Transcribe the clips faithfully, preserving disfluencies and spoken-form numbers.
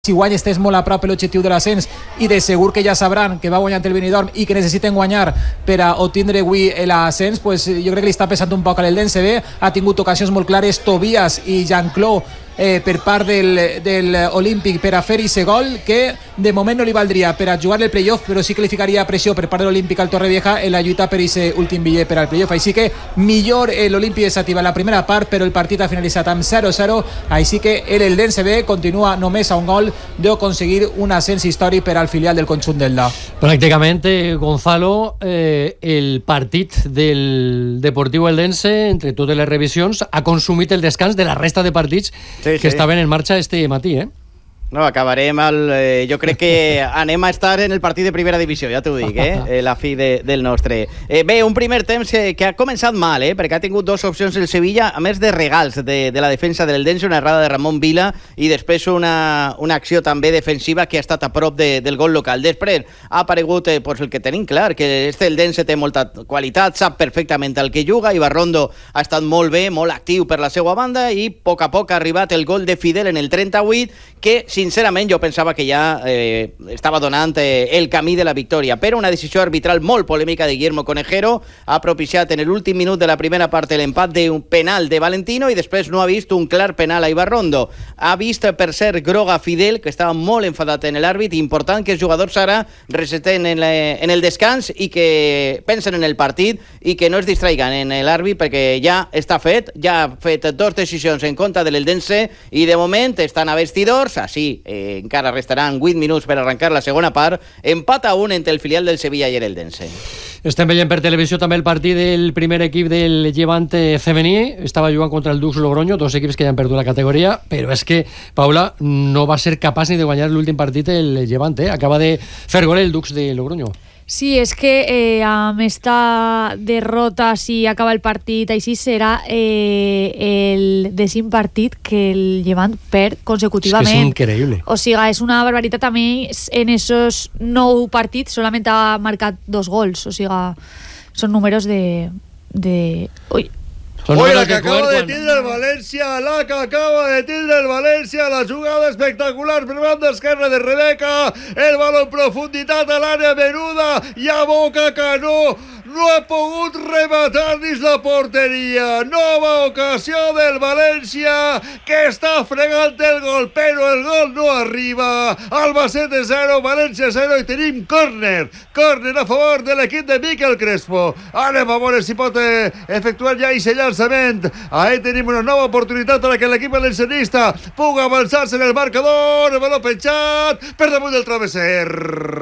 si guany estès molt a prop l'objectiu de l'ascens i de segur que ja sabran que va guanyant el Benidorm i que necessiten guanyar per a obtindre avui l'ascens, pues jo crec que li està pesant un poc a l'Eldense B. Ha tingut ocasions molt clares Tobias i Jean-Claude eh, per part del, del Olímpic per a fer ese gol que de moment no li valdria per a jugar el playoff, però sí que li ficaria pressió per part de l'Olímpic al Torrevieja en la lluita per ese últim bitllet per al playoff. Així que millor l'Olímpic desactiva la primera part, però el partit ha finalitzat amb zero a zero, així que l'Eldense B continua només a un gol d'aconseguir un ascens històric per al filial del conjunt del D A. Pràcticament, eh, Gonzalo, eh, el partit del Deportiu Eldense, entre totes les revisions, ha consumit el descans de la resta de partits sí, que sí. estaven en marxa este matí, eh? No, acabarem el... Eh, jo crec que anem a estar en el partit de primera divisió, ja t'ho dic, eh? La fi de, del nostre. Eh, bé, un primer temps que, que ha començat mal, eh? Perquè ha tingut dues opcions el Sevilla, a més de regals de, de la defensa de l'Eldense, una errada de Ramon Vila i després una, una acció també defensiva que ha estat a prop de, del gol local. Després ha aparegut eh, pues el que tenim clar, que este Eldense té molta qualitat, sap perfectament el que juga, i Barrondo ha estat molt bé, molt actiu per la seva banda, i a poc a poc ha arribat el gol de Fidel en el trenta-vuit, que sincerament jo pensava que ja eh, estava donant eh, el camí de la victòria, però una decisió arbitral molt polèmica de Guillermo Conejero ha propiciat en l'últim minut de la primera part l'empat d'un penal de Valentino i després no ha vist un clar penal a Ibarrondo. Ha vist per ser groga Fidel, que estava molt enfadat en l'àrbit. Important que els jugadors ara reseten en, la, en el descans i que pensen en el partit i que no es distraiguen en l'àrbit, perquè ja està fet, ja ha fet dos decisions en contra de l'Eldense i de moment estan a vestidors, així eh, encara restaran vuit minuts per arrencar la segona part. Empat a un entre el filial del Sevilla i l'Eldense. Estem veient per televisió també el partit del primer equip del Levante femení. Estava jugant contra el Dux Logroño, dos equips que ja han perdut la categoria, però és que, Paula, no va ser capaç ni de guanyar l'últim partit el Levante. Eh? Acaba de fer gol el Dux de Logroño. Sí, és que eh, amb esta derrota, si acaba el partit així, serà eh, el dècim partit que el Llevant perd consecutivament. És que és increïble. O sigui, és una barbaritat. A mi, en esos nou partits solament ha marcat dos gols. O sigui, són números de... de... Ui, Oye, la que acaba de tindre el València, la que acaba de tindre el València, la jugada espectacular per banda esquerra de Rebeca, el baló en profunditat a l'àrea menuda i a boca canó, no ha pogut rematar dins la porteria. Nova ocasió del València, que està fregant el gol, però el gol no arriba. Albacete zero, València zero, i tenim córner, córner a favor de l'equip de Miquel Crespo. Anem a veure si pot eh, efectuar ja i sellar llançament. Ahí tenim una nova oportunitat per que l'equip valencianista pugui avançar-se en el marcador. El baló penjat per damunt del travesser.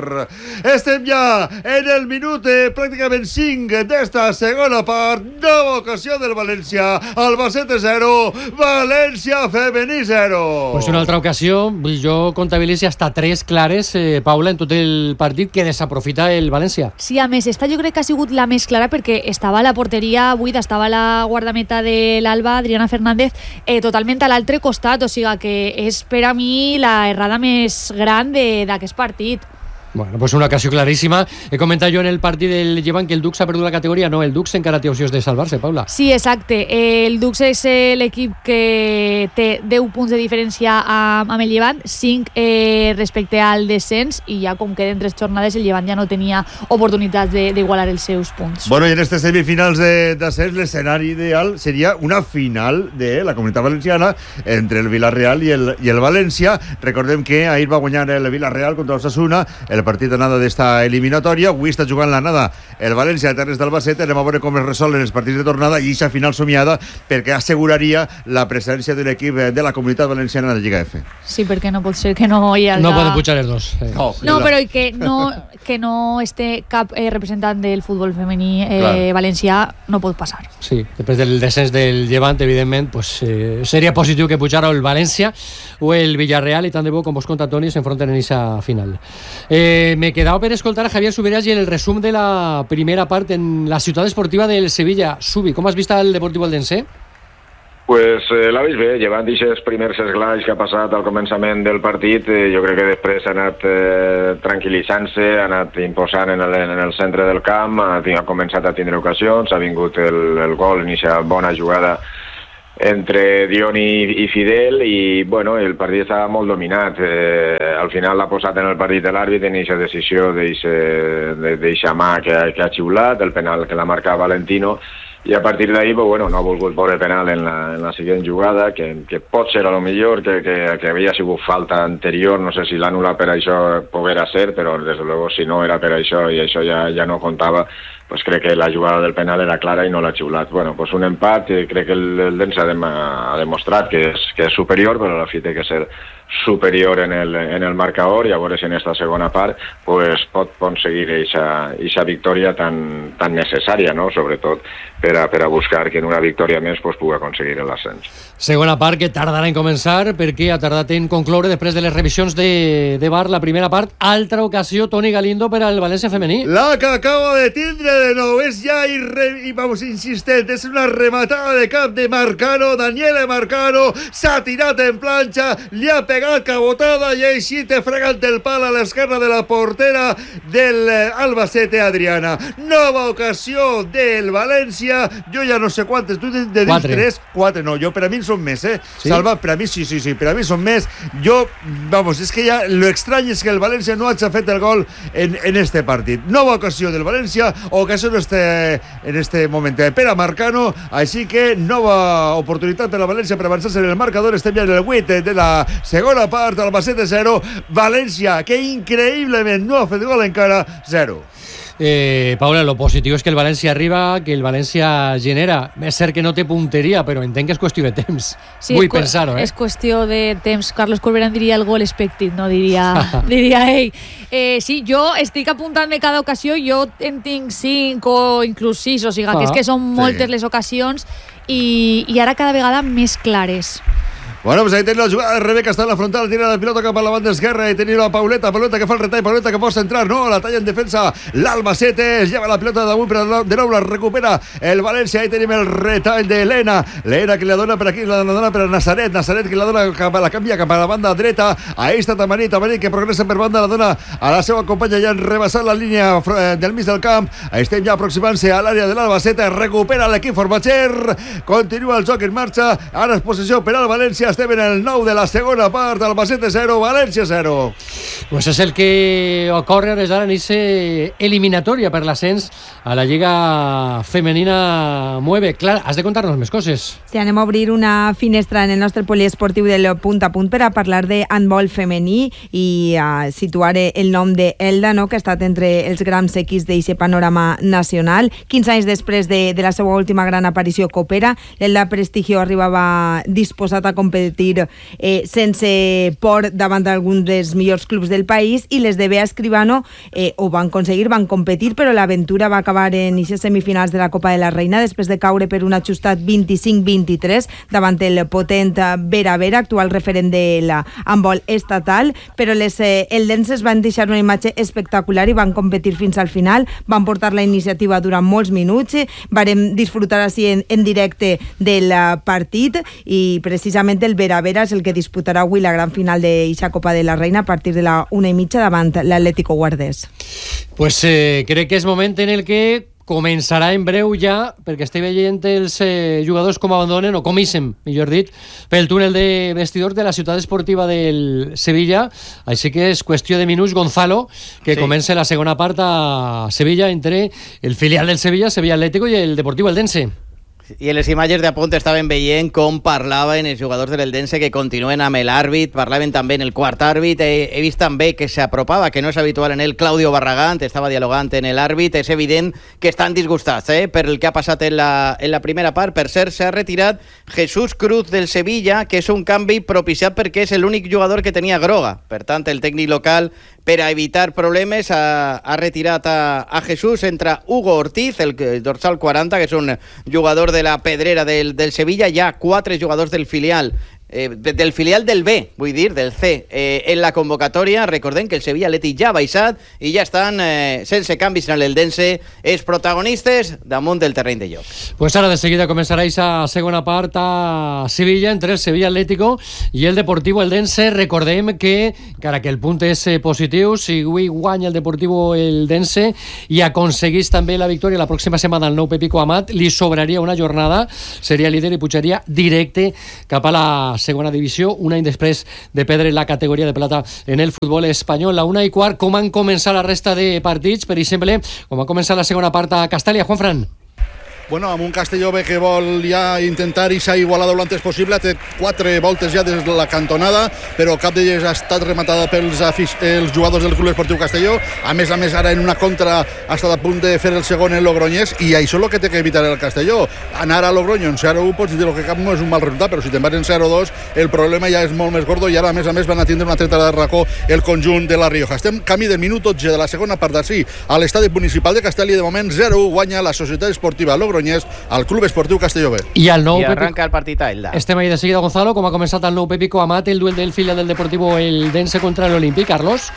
Estem ja en el minut eh, pràcticament cinc d'esta segona part. Nova ocasió del València. Albacete zero, València femení zero. Pues una altra ocasió, jo comptabilitzo hasta tres clares, eh, Paula, en tot el partit que desaprofita el València. Sí, a més, esta jo crec que ha sigut la més clara perquè estava la porteria buida, estava la guardameta de l'Alba, Adriana Fernández, eh, totalment a l'altre costat, o sigui que és per a mi la errada més gran d'aquest partit. Bueno, pues una ocasió claríssima. He comentat jo en el partit del Llevant que el Dux ha perdut la categoria. No, el Dux encara té opcions de salvar-se, Paula. Sí, exacte. El Dux és l'equip que té deu punts de diferència amb, amb el Llevant, cinc eh, respecte al descens, i ja com queden tres jornades el Llevant ja no tenia oportunitats d'igualar els seus punts. Bueno, i en aquestes semifinals d'ascens l'escenari ideal seria una final de la Comunitat Valenciana entre el Villarreal i el, i el València. Recordem que ahir va guanyar el Villarreal contra l'Osasuna el partit d'anada d'esta eliminatòria. Avui està jugant l'anada el València a terres d'Albacete. Anem a veure com es resolen els partits de tornada i aquesta final somiada, perquè asseguraria la presència d'un equip de la Comunitat Valenciana a la Lliga F. Sí, perquè no pot ser que no hi hagi... No poden pujar els dos. Eh. No, no, però que no, que no esté cap eh, representant del futbol femení eh, valencià no pot passar. Sí, després del descens del Llevant, evidentment, pues, eh, seria positiu que pujara el València o el Villarreal, i tant de bo, com vos conta Toni, s'enfronten en aquesta final. Eh, me quedava per escoltar a Javier Subirats i el resum de la primera part en la ciutat esportiva del Sevilla. Subi, com has vist el Deportiu Eldense? Pues eh, l'ha vist bé, llevant aquests primers esglais que ha passat al començament del partit, eh, jo crec que després ha anat eh, tranquil·litzant-se, ha anat imposant en el, en el centre del camp, ha, ha començat a tindre ocasions, ha vingut el, el gol, inicia bona jugada entre Dion i, i Fidel, i bueno, el partit estava molt dominat. Eh, al final l'ha posat en el partit de l'àrbit en aquesta decisió d'eixa mà que, que ha xiulat, el penal que la marca Valentino, i a partir d'ahir, pues, bueno, no ha volgut veure penal en la, en la següent jugada, que, que pot ser a lo millor que, que, que havia sigut falta anterior, no sé si l'anul·la per això poguera ser, però des de luego si no era per això i això ja, ja no comptava, pues crec que la jugada del penal era clara i no l'ha xiulat. Bueno, pues un empat, eh, crec que el, el Dense ha, de, ha demostrat que és, que és superior, però a la fi té que ser superior en el, en el marcador, i a veure si en esta segona part pues, pot aconseguir aquesta victòria tan, tan necessària, no? Sobretot per a, per a buscar que en una victòria més pues, pugui aconseguir l'ascens. Segona part que tardarà en començar perquè ha tardat en concloure després de les revisions de, de V A R la primera part. Altra ocasió, Toni Galindo, per al València femení. La que acaba de tindre de nou és ja irre... i vamos, insistent, és una rematada de cap de Marcano, Daniele Marcano, s'ha tirat en planxa, li ha pegat cabotada i així te fregant el pal a l'esquerra de la portera del Albacete, Adriana. Nova ocasió del València, jo ja no sé quantes, tu de, de dir tres, quatre, no, jo per a mi són més, eh? ¿Sí? Salva, per a mi sí, sí, sí, per a mi són més. Jo, vamos, és que ja lo estrany és que el València no hagi fet el gol en, en este partit. Nova ocasió del València, ocasió en este, en este moment per a Marcano, així que nova oportunitat per a València per avançar-se en el marcador. Estem ja en el vuit de la segona part, Albacete zero, València, que increïblement no ha fet gol encara, zero. Eh, Paula, lo positiu és que el València arriba, que el València genera. És cert que no té punteria, però entenc que és qüestió de temps. Sí, vull pensar-ho, eh? És qüestió de temps. Carlos Corberán diria el gol expected, no diria, diria ell. Eh, sí, jo estic apuntant-me cada ocasió, jo en tinc cinc o inclús sis, o sigui, ah, que és que són moltes sí. les ocasions i, i ara cada vegada més clares. Bueno, pues ahí tenéis la jugada de Rebeca, está en la frontal, tira la pelota cap a la banda esquerra y tiene la Pauleta, Pauleta que fa el retall, Pauleta que pot centrar, no, la talla en defensa, l'Albacete, es lleva la pelota de damunt, però de nou la recupera el València, ahí tenim el retall de Elena, Elena que la dona per aquí, la dona per a Nazaret, Nazaret que la dona cap a la canvia cap a la banda dreta, ahí està Tamarí, Tamarí que progressa per banda, la dona a la seva companya ja han rebassat la línia del mig del camp, estem ja aproximant-se a l'àrea de l'Albacete, recupera l'equip Formatger, continua el joc en marxa, ara és possessió per al València, estem en el nou de la segona part, Albacete zero, València zero. Pues és el que ocorre des d'ara en aquesta eliminatòria per l'ascens a la Lliga Femenina Mueve. Clar, has de contar-nos més coses. Sí, anem a obrir una finestra en el nostre poliesportiu del punt a punt per a parlar de handbol femení i a situar el nom d'Elda, no?, que ha estat entre els grans equips d'aquest panorama nacional. quinze anys després de, de la seva última gran aparició coopera, l'Elda Prestigio arribava disposat a competir eh, sense por davant d'algun dels millors clubs del país i les de Bea Escribano eh, ho van aconseguir, van competir, però l'aventura va acabar en aquestes semifinals de la Copa de la Reina després de caure per un ajustat vint-i-cinc vint-i-tres davant el potent Vera Vera, actual referent de l'handbol estatal, però les eh, eldenses van deixar una imatge espectacular i van competir fins al final, van portar la iniciativa durant molts minuts, varem disfrutar així en, en directe del partit i precisament el Vera Vera és el que disputarà avui la gran final d'eixa Copa de la Reina a partir de la una i mitja davant l'Atlético Guardés. Pues eh, crec que és moment en el que començarà en breu ja, perquè estic veient els eh, jugadors com abandonen, o com ixen, millor dit, pel túnel de vestidors de la ciutat esportiva del Sevilla, així que és qüestió de minuts, Gonzalo, que sí. Comença la segona part a Sevilla entre el filial del Sevilla, Sevilla Atlético, i el Deportivo Eldense. I en les imatges d'apunt estaven veient com parlaven els jugadors de l'Eldense que continuen amb l'àrbit, parlaven també en el quart àrbit, he, he vist també que s'apropava, que no és habitual en el Claudio Barragán, estava dialogant en l'àrbit, és evident que estan disgustats eh, per el que ha passat en la, en la primera part. Per cert, s'ha retirat Jesús Cruz del Sevilla, que és un canvi propiciat perquè és l'únic jugador que tenia groga, per tant el tècnic local, per a evitar problemes, ha, ha retirat a, a Jesús, entra Hugo Ortiz, el dorsal quaranta, que és un jugador de la pedrera del, del Sevilla. Hi ha quatre jugadors del filial eh, del filial del B, vull dir, del C, eh, en la convocatòria. Recordem que el Sevilla Atlètic ja ha baixat i ja estan, eh, sense canvis en l'Eldense, els protagonistes damunt del terreny de joc. Pues ara de seguida començarà esa segona part a Sevilla entre el Sevilla Atlético i el Deportivo Eldense. Recordem que, encara que el punt és positiu, si avui guanya el Deportivo Eldense i aconseguís també la victòria la pròxima setmana al nou Pepico Amat, li sobraria una jornada, seria líder i pujaria directe cap a la segona divisió, un any després de perdre la categoria de plata en el futbol espanyol. La una i quart, com han començat la resta de partits, per exemple, com ha començat la segona part a Castàlia, Juanfran? Bueno, amb un Castelló B que vol ja intentar i s'ha igualat lo antes possible, té quatre voltes ja des de la cantonada, però cap d'elles ha estat rematada pels els jugadors del Club Esportiu Castelló. A més a més, ara en una contra ha estat a punt de fer el segon en Logroñés, i això és el que té que evitar el Castelló. Anar a Logroño en zero a u pots dir que cap no és un mal resultat, però si te'n vas en zero a dos el problema ja és molt més gordo, i ara a més a més van a tindre una treta de racó el conjunt de la Rioja. Estem camí del minut dotze de la segona part d'ací a l'estadi municipal de Castàlia, i de moment zero a u guanya la Societat Esportiva Logroñés al Club Esportiu Castelló B. I el nou I arranca Pepico... el partit a Elda. Estem ahí de seguida, Gonzalo, com ha començat el nou Pepico Amat, el duel del filial del Deportivo Eldense contra l'Olímpic, Carlos.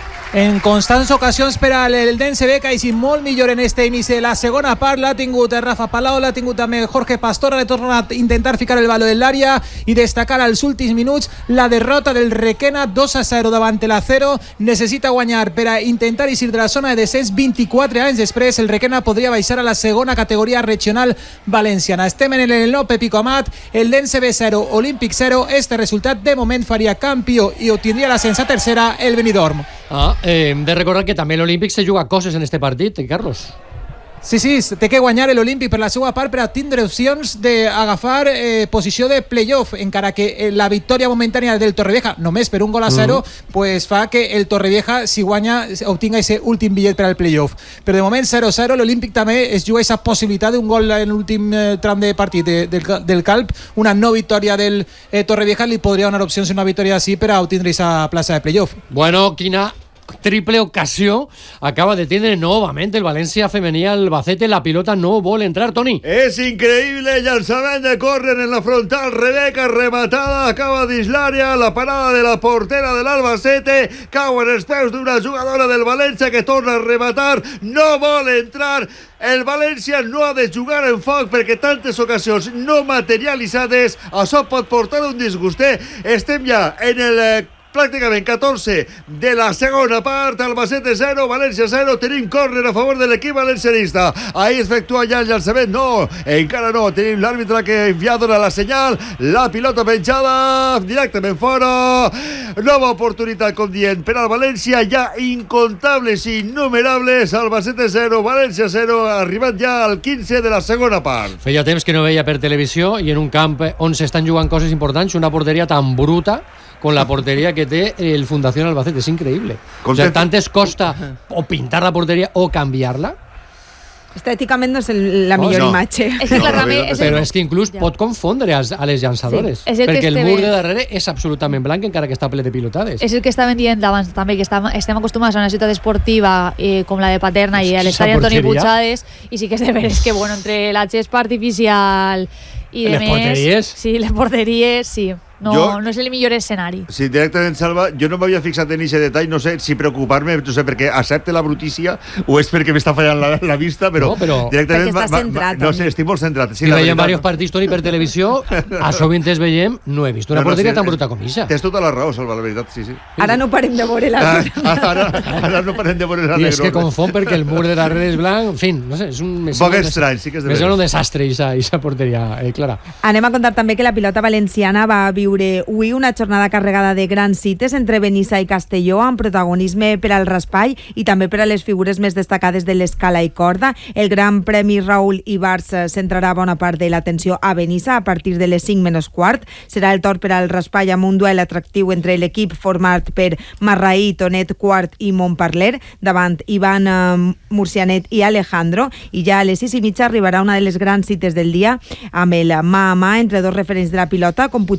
En constants ocasions per a l'Eldense B, que ha sigut molt millor en este inici de la segona part. L'ha tingut Rafa Palau, l'ha tingut també Jorge Pastor. Ha tornat a intentar ficar el baló en l'àrea i destacar als últims minuts la derrota del Requena dos a zero davant el Acero. Necessita guanyar per a intentar eixir de la zona de descens. vint-i-quatre anys després, el Requena podria baixar a la segona categoria regional valenciana. Estem en el nou Pepico Amat, Eldense B zero, Olímpic zero. Este resultat de moment faria campió i obtindria l'ascens a tercera el Benidorm. Ah, eh, hem de recordar que també l'Olímpic se juga coses en este partit, Carlos. Sí, sí, té que guanyar l'Olímpic per la seva part per a tindre opcions d'agafar eh, posició de playoff, encara que eh, la victòria momentània del Torrevieja, només per un gol a zero, mm. pues fa que el Torrevieja, si guanya, obtinga ese últim bitllet per al playoff. Però de moment zero a zero, l'Olímpic també es juga aquesta possibilitat d'un gol en l'últim eh, tram de partit de, del, del Calp. Una no victòria del eh, Torrevieja li podria donar opcions en una victòria així per a obtindre aquesta plaça de playoff. Bueno, quina triple ocasión acaba de tener nuevamente el Valencia femení Albacete. La pilota no vol entrar, Toni. Es increíble, llançament de córner en la frontal. Rebeca rematada, acaba d'Islària, la parada de la portera de l'Albacete, cau en els peus d'una jugadora del València que torna a rematar, no vol entrar. El València no ha de jugar en foc perquè tantes ocasions no materialitzades, això pot portar un disgusté. Estem ja en el eh, pràcticament catorze de la segona part. Albacete zero, València zero. Tenim córner a favor de l'equip valencianista. Ahí efectua ja el llançament. No, encara no. Tenim l'àrbitre que ja dona la senyal. La pilota penjada directament fora. Nova oportunitat, com dient, per al València. Ja incontables i innumerables. Albacete zero, València zero. Arribat ja al quinze de la segona part. Feia temps que no veia per televisió i en un camp on s'estan jugant coses importants, una porteria tan bruta con la portería que té el Fundación Albacete. Es increíble. O sea, tantes costa o pintar la porteria o canviar-la. Estèticament no és el, la millor no. imatge. És que clarament... No, però és que inclús ja. pot confondre als, a les llançadores. Sí, el perquè el mur ben... de darrere és absolutament blanc, encara que està ple de pilotades. És el que estàvem dient abans també, que estem, estem acostumats a una ciutat esportiva eh, com la de Paterna i a l'estadi Antoni Puigades, i sí que és de veres que, bueno, entre la gespa artificial i de les més... porteries. Sí, les porteries, sí. No, jo, no és el millor escenari. Sí, directament, Salva, jo no m'havia fixat en aquest detall, no sé si preocupar-me, no sé, perquè accepte la brutícia o és perquè m'està fallant la, la vista, però, no, però directament... Perquè estàs centrat. No sé, estic molt centrat. Sí, si veiem diversos partits, Toni, per televisió, a sovint es veiem, no he vist una no, no, porteria sí, tan bruta com ixa. Tens tota la raó, Salva, la veritat, sí, sí. Ara no parem de veure la... Ara, ara, ara no parem de veure la... I és que confon perquè el mur de darrere és blanc, en fi, no sé, és un... Un poc estrany, sí que és de veres. És un desastre, aquesta porteria, eh, Clara. Anem a contar també que la pilota valenciana va viure avui una jornada carregada de grans cites entre Benissa i Castelló, amb protagonisme per al raspall i també per a les figures més destacades de l'escala i corda. El Gran Premi Raúl Ibars centrarà bona part de l'atenció a Benissa a partir de les cinc menys quart. Serà el torn per al raspall amb un duel atractiu entre l'equip format per Marraí, Tonet, Quart i Montparler davant Ivan eh, Murcianet i Alejandro, i ja a les sis i mitja arribarà una de les grans cites del dia amb el mà a mà entre dos referents de la pilota com Puigol segon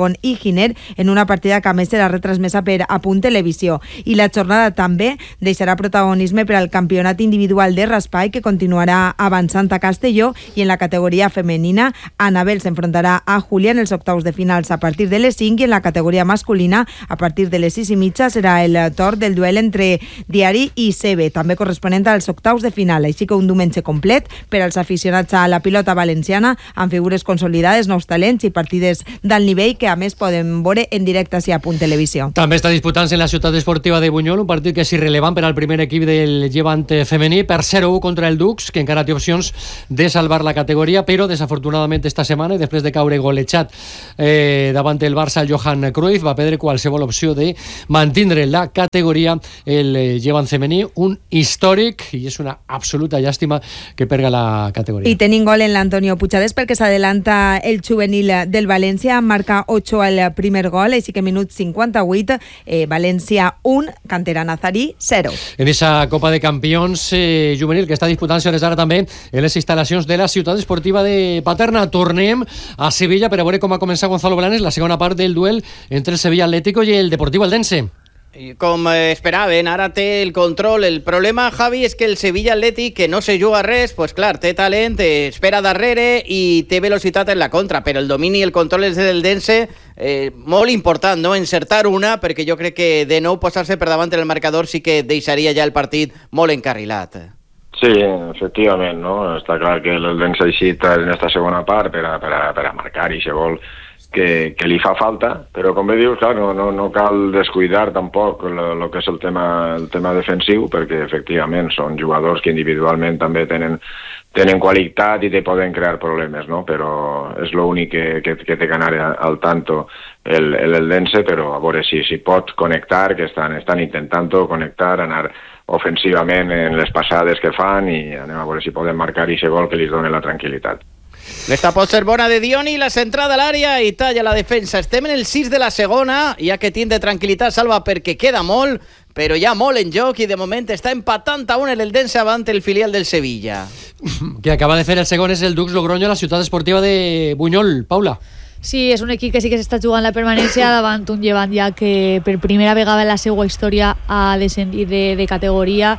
Pont i Giner en una partida que a més serà retransmesa per A Punt Televisió. I la jornada també deixarà protagonisme per al campionat individual de raspall que continuarà avançant a Castelló, i en la categoria femenina Anabel s'enfrontarà a Julia en els octaus de finals a partir de les cinc, i en la categoria masculina a partir de les sis i mitja serà el torn del duel entre Diari i Sebe, també corresponent als octaus de final, així que un diumenge complet per als aficionats a la pilota valenciana amb figures consolidades, nous talents i partides d'alt nivell que a més podem veure en directe a A Punt Televisió. També està disputant-se en la ciutat esportiva de Bunyol un partit que és irrellevant per al primer equip del Llevant femení per zero a u contra el Dux, que encara té opcions de salvar la categoria, però desafortunadament esta setmana, i després de caure golejat eh, davant el Barça, el Johan Cruyff va perdre qualsevol opció de mantindre la categoria el Llevant femení, un històric, i és una absoluta llàstima que perga la categoria. I tenim gol en l'Antonio Puigades perquè s'adelanta el juvenil del València, marca ocho al primer gol, així que minut cinquanta-vuit, eh, València un, Cantera Nazarí zero. En esa Copa de Campions eh, juvenil que està disputant-se hores d'ara també en les instal·lacions de la ciutat esportiva de Paterna. Tornem a Sevilla per a veure com ha començat Gonzalo Blanes la segona part del duel entre el Sevilla Atlético i el Deportivo Eldense. Com esperaven, ara té el control. El problema, Javi, és que el Sevilla Atlètic, que no se juga res, pues clar, té talent, espera darrere i té velocitat en la contra, però el domini i el control és del Dense, eh, molt important, no?, encertar una, perquè jo crec que de nou posar-se per davant en el marcador sí que deixaria ja el partit molt encarrilat. Sí, efectivament, no? Està clar que el Dense ha eixit en esta segona part per a, per a, per a marcar i se vol que, que li fa falta, però com bé dius, clar, no, no, no cal descuidar tampoc el que és el tema, el tema defensiu, perquè efectivament són jugadors que individualment també tenen, tenen qualitat i te poden crear problemes, no? Però és l'únic que, que, que té que anar al tanto el, el Eldense, però a veure si, si pot connectar, que estan, estan intentant connectar, anar ofensivament en les passades que fan, i anem a veure si poden marcar i ser gol que li doni la tranquil·litat. L'esta pot ser bona de Dioni, la centrada a l'àrea i talla la defensa. Estem en el sis de la segona, ja que tindre tranquil·litat Salva perquè queda molt, però hi ha molt en joc i de moment està empatant a un el Eldense avant el filial del Sevilla. Que acaba de fer el segon és el Dux Logroño a la ciutat esportiva de Bunyol. Paula. Sí, és un equip que sí que s'està jugant la permanència davant un Llevant ja que per primera vegada en la seva història ha descendit de, de categoria.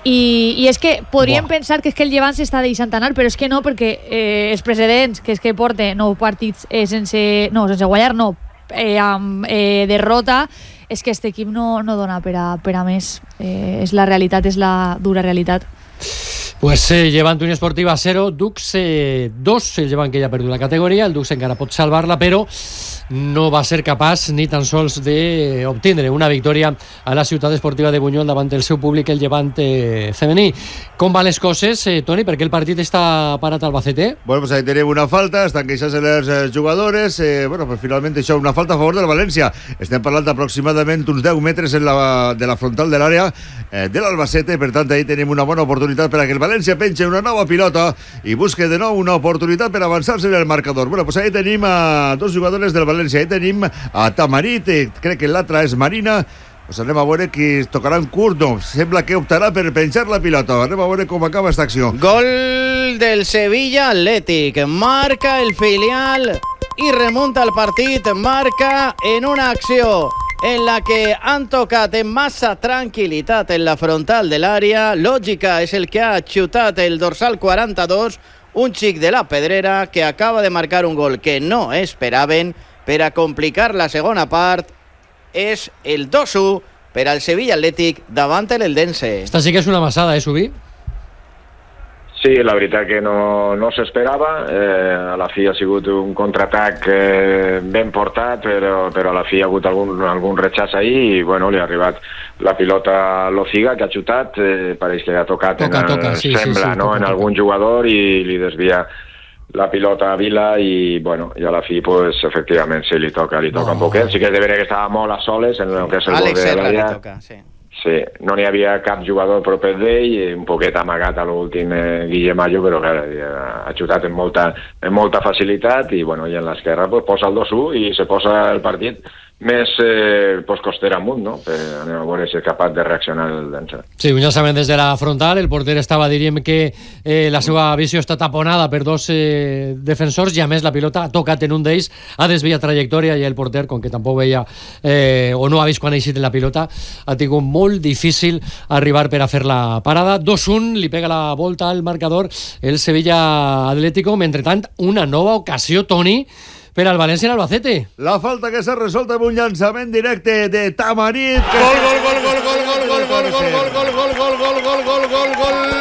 I, i és que podríem Buah. pensar que és que el Llevant s'està deixant anar, però és que no, perquè eh, els precedents, que és que porta nou partits eh, sense, no, sense guanyar, no, eh, amb eh, derrota, és que aquest equip no, no dona per a, per a més. Eh, és la realitat, és la dura realitat. Pues eh, Llevant Unió Esportiva zero, Dux eh, dos, el Llevant que ja ha perdut la categoria, el Dux encara pot salvar-la, però no va ser capaç ni tan sols d'obtindre una victòria a la ciutat esportiva de Bunyol davant del seu públic, el Llevant eh, femení. Com van les coses, eh, Toni? Per què el partit està parat al Albacete? Bueno, pues ahí tenim una falta, estan queixant-se les eh, jugadores, eh, bueno, pues finalment això, una falta a favor del València. Estem parlant aproximadament uns deu metres en la, de la frontal de l'àrea eh, de l'Albacete, per tant ahí tenim una bona oportunitat per a que el València penja una nova pilota i busque de nou una oportunitat per avançar-se en el marcador. Bueno, pues ahí tenim a dos jugadores del València. Ahí tenim a Tamarit, crec que l'altra és Marina. Pues anem a veure qui tocarà en curt. No, sembla que optarà per penjar la pilota. Anem a veure com acaba esta acció. Gol del Sevilla Athletic. Marca el filial i remunta el partit. Marca en una acció en la que han tocat en massa tranquil·litat en la frontal de l'àrea. Lògica és el que ha xutat el dorsal quaranta-dos, un xic de la Pedrera que acaba de marcar un gol que no esperaven per a complicar la segona part. És el dos a u per al Sevilla Athletic davant l'Eldense. Esta sí que és una massada, eh, Subí? Sí, la veritat que no, no s'esperava. Eh, a la fi ha sigut un contraatac eh, ben portat, però, però a la fi ha hagut algun, algun rechaç ahí i bueno, li ha arribat la pilota a Lociga, que ha xutat, eh, pareix que ha tocat toca, en el, toca, sí, sembla, sí, sí, no? toca, en toca. algun jugador i li desvia la pilota a Vila i, bueno, i a la fi, pues, efectivament, sí, li toca, li toca No. un poquet. Sí que és de veure que estava molt a soles en el que és el Àlex bord de Serra li l'àrea. toca, sí. Sí, no n'hi havia cap jugador proper d'ell, un poquet amagat a l'últim eh, Guillem Ayo, però clar, ha xutat amb molta, amb molta facilitat i, bueno, i en l'esquerra pues, posa el dos a u i se posa el partit més eh, pues costera amunt, no? Per anem a veure si és capaç de reaccionar el Dense. Sí, un llançament des de la frontal, el porter estava, diríem que eh, la seva visió està taponada per dos eh, defensors i a més la pilota ha tocat en un d'ells, ha desviat trajectòria i el porter, com que tampoc veia eh, o no ha vist quan ha eixit la pilota, ha tingut molt difícil arribar per a fer la parada. dos un, li pega la volta al marcador el Sevilla Atlético. Mentrestant, una nova ocasió, Toni, per al València en Albacete. La falta que s'ha resolt amb un llançament directe de Tamarit. Gol, gol, gol, gol, gol, gol, gol, gol, gol, gol, gol, gol, gol, gol, gol, gol, gol,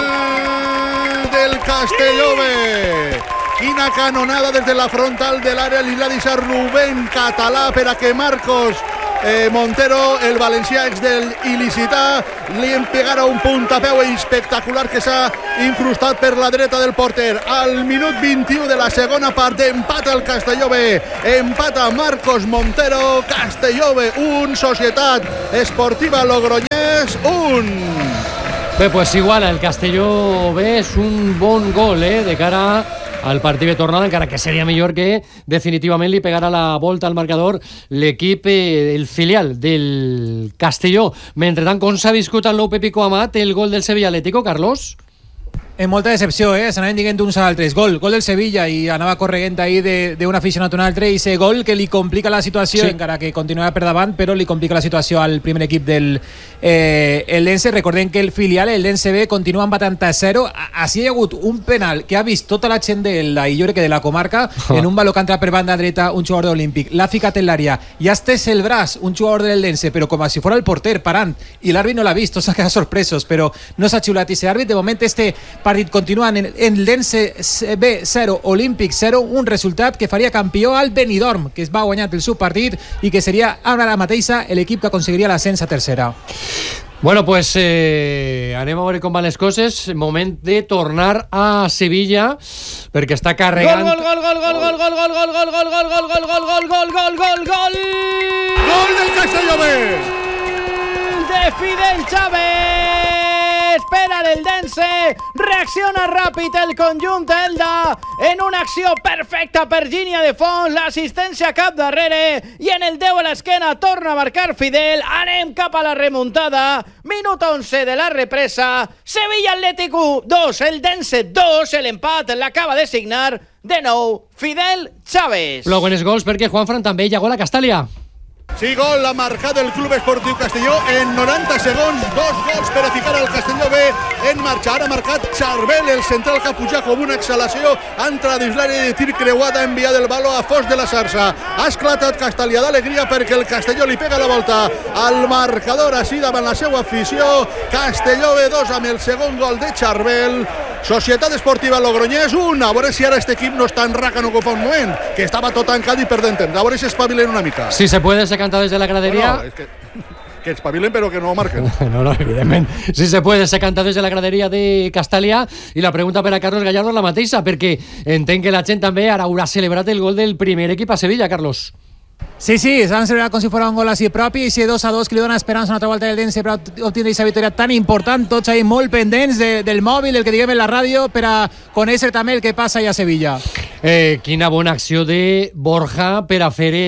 gol del Castellove. Quina canonada des de la frontal de l'àrea li l'ha deixat Rubén Català per a que Marcos eh, Montero, el valencià ex del il·licità, li empegara un puntapeu espectacular que s'ha incrustat per la dreta del porter. Al minut vint-i-u de la segona part empata el Castellove, empata Marcos Montero. Castellove un, Societat Esportiva Logroñés un. Bé, pues igual el Castelló B és un bon gol eh, de cara al partit de tornada, encara que seria millor que definitivament li pegara la volta al marcador l'equip, eh, el filial del Castelló. Mentrestant, com s'ha viscut al nou Pepico Amat el gol del Sevilla Atlético, Carlos? En molta decepció, eh? S'anaven dient uns a altres. Gol, gol del Sevilla i anava correguent ahí d'un aficionat a un altre i ese gol que li complica la situació, sí. Encara que continuava per davant, però li complica la situació al primer equip del eh, el Dense. Recordem que el filial, el Dense B, continua empatant a zero. Així hi ha hagut un penal que ha vist tota la gent de la, jo crec que de la comarca, oh. En un baló que entra per banda dreta un jugador de l'Olímpic. L'ha ficat en l'àrea i ha estès el braç un jugador del Dense, però com si fos el porter parant, i l'àrbit no l'ha vist, tots s'han quedat sorpresos, però no s'ha xiulat ese àrbit. De moment este partit continua en el Dense B zero, Olímpic zero, un resultat que faria campió al Benidorm, que es va guanyar el seu partit i que seria ara mateixa l'equip que aconseguiria l'ascens a tercera. Bueno, pues eh, anem a veure com van les coses. Moment de tornar a Sevilla perquè està carregant... Gol, gol, gol, gol, gol, gol, gol, gol, gol, gol, gol, gol, gol, gol, gol, gol, gol, gol, gol! Gol del Castellove! De Fidel Chávez! Espera el Dense, reacciona ràpid el conjunt Elda en una acció perfecta per línia de fons, l'assistència cap darrere i en el deu a l'esquena torna a marcar Fidel. Anem cap a la remuntada, minut onze de la represa. Sevilla Atlético dos, el Dense dos, l'empat l'acaba de signar de nou Fidel Chávez. Plouen els gols perquè Juanfran també hi ha gol a Castàlia. Sí, gol ha marcat el Club Esportiu Castelló en noranta segons, dos gols per a ficar el Castelló B en marxa. Ara ha marcat Charbel, el central que ha pujat com una exhalació, entra dins l'àrea de tir creuat, ha enviat el baló a fos de la Sarsa. Ha esclatat Castàlia d'alegria perquè el Castelló li pega la volta al marcador així davant la seva afició. Castelló B dos amb el segon gol de Charbel. Societat Esportiva Logroñés un. A veure si ara este equip no està en rácano com fa un moment, que estava tot tancat i perdent temps. A veure si espavilen una mica. Si se puede, se canta desde la gradería. No, no, es que, que espabilen pero que no marquen. No, no, evidentment. Si se puede, se canta desde la gradería de Castàlia. I la pregunta per a Carlos Gallardo és la mateixa, perquè entenc que la gent també ara haurà celebrat el gol del primer equip a Sevilla, Carlos. Sí, sí, s'han celebrat com si fos un gol així propi, i si dos a dos que li dona esperança una altra volta del Dense per obtenir aquesta victòria tan important, tots ahí molt pendents de, del mòbil, el que diguem en la ràdio, per a conèixer també el que passa allà a Sevilla. Eh, quina bona acció de Borja per a fer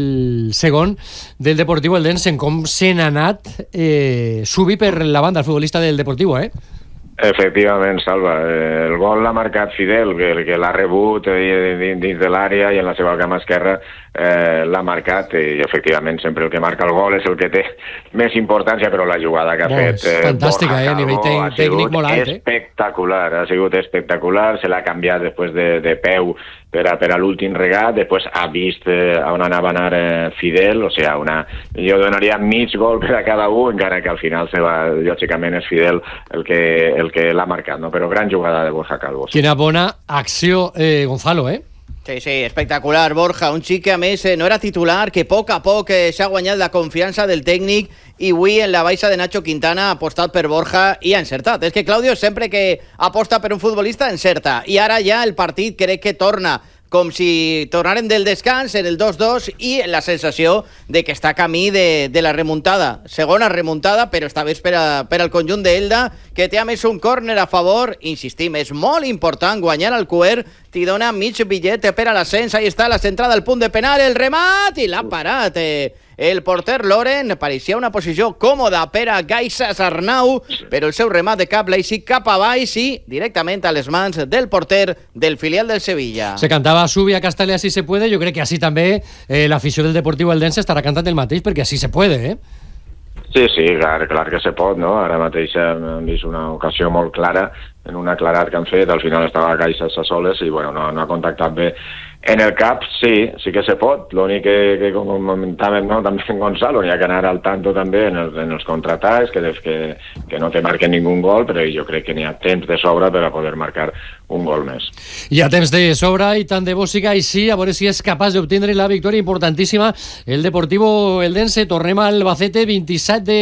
el segon del Deportivo el Dense, en com se n'ha anat eh, subi per la banda el futbolista del Deportivo, eh? Efectivament, Salva. El gol l'ha marcat Fidel, que, que l'ha rebut dins de l'àrea i en la seva cama esquerra eh, l'ha marcat, i efectivament sempre el que marca el gol és el que té més importància, però la jugada que ha no, fet eh, fantàstica, eh, a nivell tècnic molt alt, eh? Espectacular, ha sigut espectacular, se l'ha canviat després de, de peu per a, per a l'últim regat, després ha vist eh, on anava a anar eh, Fidel, o sigui, una, jo donaria mig gol per a cada un, encara que al final se va, lògicament és Fidel el que, el que l'ha marcat, no? Però gran jugada de Borja Calvo. Quina bona acció, eh, Gonzalo, eh? Sí, sí, espectacular, Borja, un xic que a més eh, no era titular, que a poc a poc eh, s'ha guanyat la confiança del tècnic i avui en la baixa de Nacho Quintana ha apostat per Borja i ha encertat. És que Claudio sempre que aposta per un futbolista encerta, i ara ja el partit crec que torna com si tornaren del descans en el dos dos i la sensació de que està camí de, de la remuntada. Segona remuntada, però esta vez per, a, per al conjunt d'Elda, que té a més un córner a favor. Insistim, és molt important guanyar al Cuer, t'hi dona mig bitllet per a l'ascens. Ahí està la centrada al punt de penal, el remat, i l'ha parat eh, El porter Loren pareixia una posició còmoda per a Gaisas Arnau, però el seu remat de cap l'ha eixit cap a baix i directament a les mans del porter del filial del Sevilla. Se cantava Subi a Castalia si se puede, jo crec que així també eh, l'afició del Deportiu Eldense estarà cantant el mateix, perquè així se puede, eh? Sí, sí, clar, clar que se pot, no? Ara mateix hem vist una ocasió molt clara, en un aclarat que han fet, al final estava Gaisas a soles i bueno, no, no ha contactat bé en el cap. Sí, sí que se pot, l'únic que, que com comentàvem, no? També en Gonzalo, n'hi ha que anar al tanto també en els, en els contraatacs, que, que, que no te marquen ningú gol, però jo crec que n'hi ha temps de sobra per a poder marcar un gol més. Hi ha temps de sobra i tant de bo siga així, a veure si és capaç d'obtindre la victòria importantíssima el Deportivo Eldense. Tornem al Albacete, vint-i-set de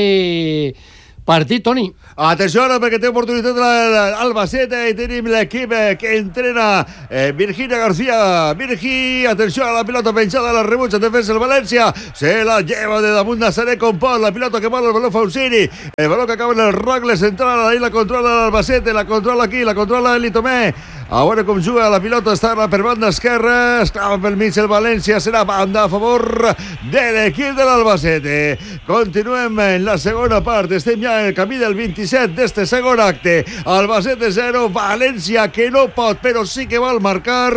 partit, Toni. Atenció ara perquè té oportunitat l'Albacete i tenim l'equip que entrena eh, Virginia García. Virgi, atenció a la pilota penjada, la rebutja, defensa el València, se la lleva de damunt Nazaré con Pol, la pilota que vola el balón Fausini, el balón que acaba en el rogle central, ahí la controla l'Albacete, la controla aquí, la controla el Tomé. A veure com juga la pilota, està per banda esquerra, estava pel mig el València, serà banda a favor de l'equip de l'Albacete. Continuem en la segona part, estem ja en el camí del vint-i-set d'este segon acte. Albacete zero, València que no pot, però sí que vol marcar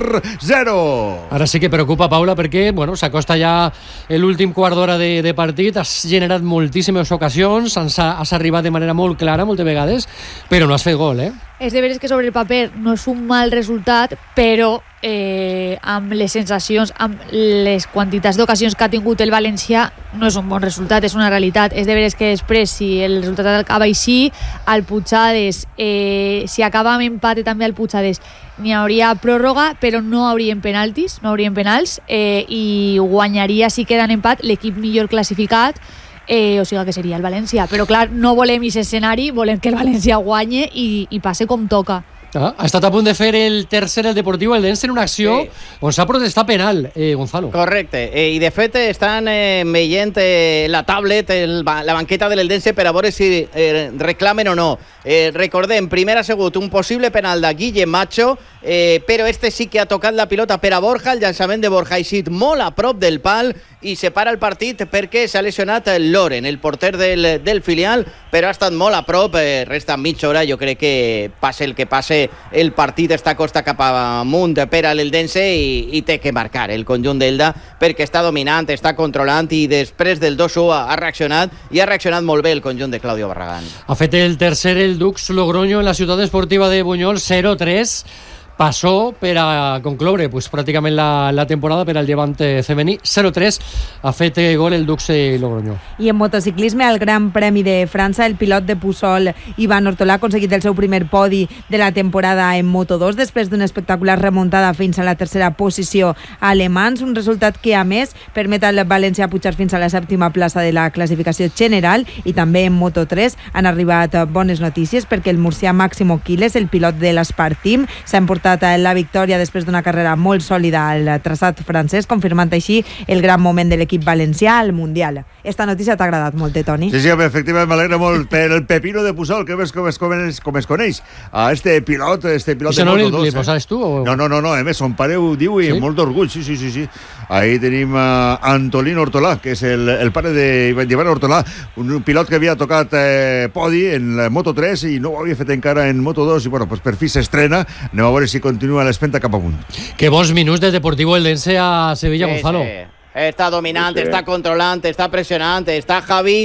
zero. Ara sí que preocupa, Paula, perquè bueno, s'acosta ja l'últim quart d'hora de, de partit, has generat moltíssimes ocasions, has, has arribat de manera molt clara moltes vegades, però no has fet gol, eh? És de veres que sobre el paper no és un mal resultat, però eh, amb les sensacions, amb les quantitats d'ocasions que ha tingut el València, no és un bon resultat, és una realitat. És de veres que després, si el resultat acaba així, al Puigades, eh, si acaba amb empat també al Puigades, n'hi hauria pròrroga, però no haurien penaltis, no haurien penals, eh, i guanyaria si queda en empat l'equip millor classificat. Eh, o sigui que seria el València, però clar, no volem aquest escenari, volem que el València guanye i, i passe com toca. Ah, ha estat a punt de fer el tercer el Deportiu Eldense en una acció sí. on s'ha protestat penal, eh, Gonzalo. Correcte, eh, i de fet estan eh, veient eh, la tablet, el, la banqueta de l'Eldense per a veure si eh, reclamen o no. Eh, recordem, primer ha sigut un possible penal de Guille Macho, eh, però este sí que ha tocat la pilota per a Borja, el llançament de Borja ha eixit molt a prop del pal i separa el partit perquè s'ha lesionat Loren, el porter del, del filial, però ha estat molt a prop, eh, resta mitja hora, jo crec que passe el que passe, el partit està costa cap amunt per a l'Eldense i, i té que marcar el conjunt d'Elda perquè està dominant, està controlant i després del dos a u ha reaccionat i ha reaccionat molt bé el conjunt de Claudio Barragán. Ha fet el tercer el Dux Logroño en la ciutat esportiva de Buñol, zero tres. Passó per a concloure pues, pràcticament la, la temporada per al Llevant femení. zero tres ha fet gol el Dux Logroño. I en motociclisme, al Gran Premi de França, el pilot de Pusol, Ivan Ortolà, ha aconseguit el seu primer podi de la temporada en Moto dos després d'una espectacular remuntada fins a la tercera posició a Le Mans, un resultat que a més permet al València pujar fins a la sèptima plaça de la classificació general. I també en Moto tres han arribat bones notícies perquè el murcià Máximo Quiles, el pilot de l'Espart Team, s'ha emportat la victòria després d'una carrera molt sòlida al traçat francès, confirmant així el gran moment de l'equip valencià al Mundial. Esta notícia t'ha agradat molt, eh, Toni? Sí, sí, efectivament, m'alegra molt per el Pepino de Pusol, que ves com es, com es, com es coneix a este pilot, este pilot de no Moto dos. Li, li posaves tu? O... No, no, no, no, a més, son pare ho diu i sí? molt d'orgull, sí, sí, sí, sí. Ahí tenim uh, Antolín Ortolà, que és el, el pare d'Ivan Ortolà, un pilot que havia tocat eh, podi en la Moto tres i no ho havia fet encara en Moto dos i bueno, pues per fi s'estrena. Anem a veure si continua l'espenta cap amunt. Que bons minuts del Deportivo Eldense a Sevilla, sí, Gonzalo. Sí. Està dominant, sí, sí. està controlant, està pressionant, està Javi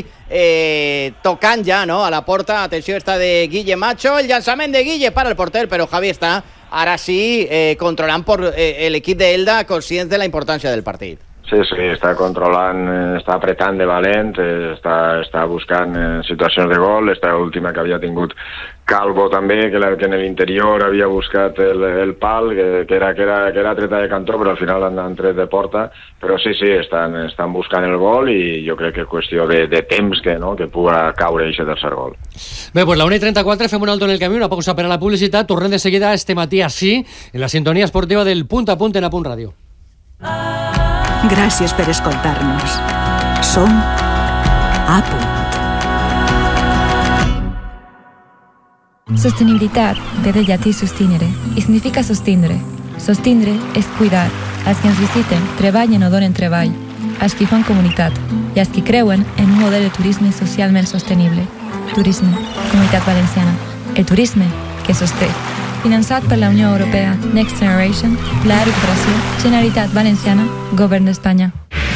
eh, tocant ja, no?, a la porta. Atenció, està de Guille Macho, el llançament de Guille para el porter, però Javi està ara sí eh, controlant per eh, l'equip d'Elda, conscients de la importància del partit. Sí, sí, està controlant, està apretant de valent, està, està buscant situacions de gol. Esta última que havia tingut Calvo també, que, la, que en l'interior havia buscat el, el pal, que, que, era, que, era, que era treta de cantó, però al final han, han tret de porta. Però sí, sí, estan, estan buscant el gol i jo crec que és qüestió de, de temps que, no, que pugui caure aquest tercer gol. Bé, pues la una i trenta-quatre fem un alto en el camí, una pausa per a la publicitat. Tornem de seguida este matí així, en la sintonia esportiva del Punt a Punt en A Punt Ràdio. Gràcies per escoltar-nos. Som A Punt. Sostenibilitat ve del llatí sustinere i significa sostindre. Sostindre és cuidar. Els que ens visiten treballen o donen treball. als qui fan comunitat i als qui creuen en un model de turisme socialment sostenible. Turisme, Comunitat Valenciana. El turisme que sosté. Finançat per la Unió Europea, Next Generation, Pla de Recuperació, Generalitat Valenciana, Govern d'Espanya.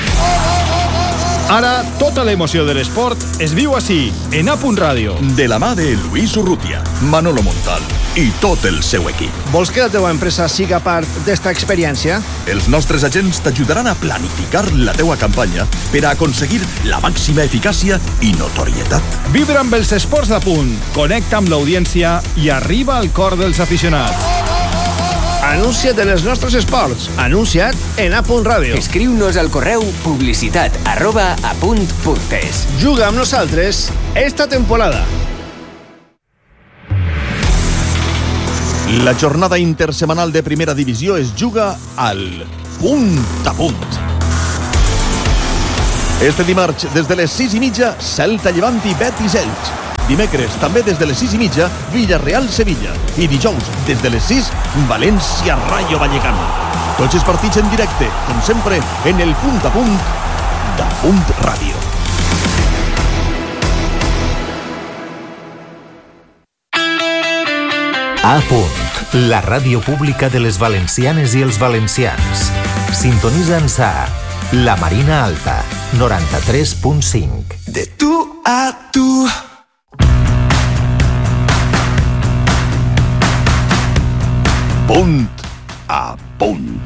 Ara, tota l'emoció de l'esport es viu així, en A Punt Ràdio. De la mà de Lluís Urrutia, Manolo Montal i tot el seu equip. Vols que la teva empresa siga part d'esta experiència? Els nostres agents t'ajudaran a planificar la teua campanya per a aconseguir la màxima eficàcia i notorietat. Vibra amb els esports d'A Punt, connecta amb l'audiència i arriba al cor dels aficionats. Anuncia't en els nostres esports. Anuncia't en A Punt Ràdio. Escriu-nos al correu publicitat arroba apunt.es. Juga amb nosaltres esta temporada. La jornada intersemanal de primera divisió es juga al Punt a Punt. Este dimarts, des de les sis i mitja, Celta Llevant i Betis Elx. Dimecres, també des de les sis i mitja, Villarreal-Sevilla. I dijous, des de les sis, València-Rayo Vallecano. Tots els partits en directe, com sempre, en el Punt a Punt d'A Punt Ràdio. A Punt, la ràdio pública de les valencianes i els valencians. Sintonitza'ns a La Marina Alta, noranta-tres punt cinc. De tu a tu. Punt a Punt.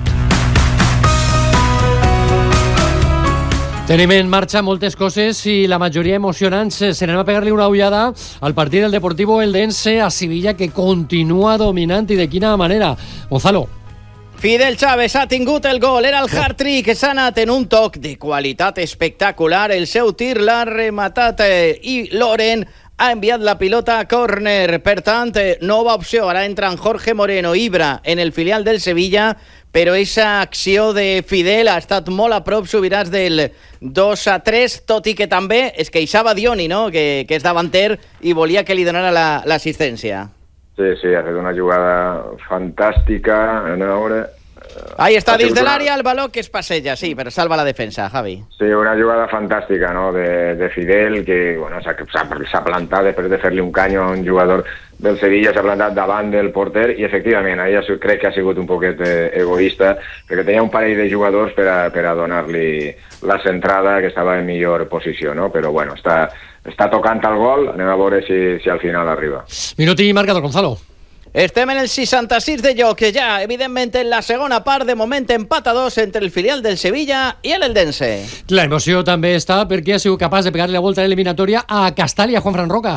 Tenim en marxa moltes coses i la majoria emocionants. Se n'anem a pegar-li una ullada al partit del Deportivo Eldense a Sevilla, que continua dominant, i de quina manera. Gonzalo. Fidel Chávez ha tingut el gol, era el hat-trick, s'ha anat en un toc de qualitat espectacular. El seu tir l'ha rematat eh, i Loren ha enviat la pilota a córner. Per tant, eh, nova opció. Ara entran Jorge Moreno i Ibra en el filial del Sevilla, però aquesta acció de Fidel ha estat molt a prop, subiràs, del dos a tres, tot i que també es queixava Dioni, no?, que, que és davanter i volia que li donara la, l'assistència. Sí, sí, ha fet una jugada fantàstica. A veure... Ahí està, dins de l'àrea, el baló que es passeja, sí, però salva la defensa, Javi. Sí, una jugada fantàstica, no?, de, de Fidel, que bueno, s'ha, s'ha plantat després de fer-li un canyo a un jugador del Sevilla, s'ha plantat davant del porter, i efectivament, ella crec que ha sigut un poquet eh, egoista, perquè tenia un parell de jugadors per a, per a donar-li la centrada, que estava en millor posició, no?, però bueno, està, està tocant el gol, anem a veure si, si al final arriba. Minut i marcador, Gonzalo. Estem en el seixanta-sis de joc, que ja, evidentment, en la segona part, de moment empat a dos entre el filial del Sevilla i l'Eldense. La emoció també està perquè ha sigut capaç de pegar-li la volta a l'eliminatòria a Castal i a Juanfran Roca.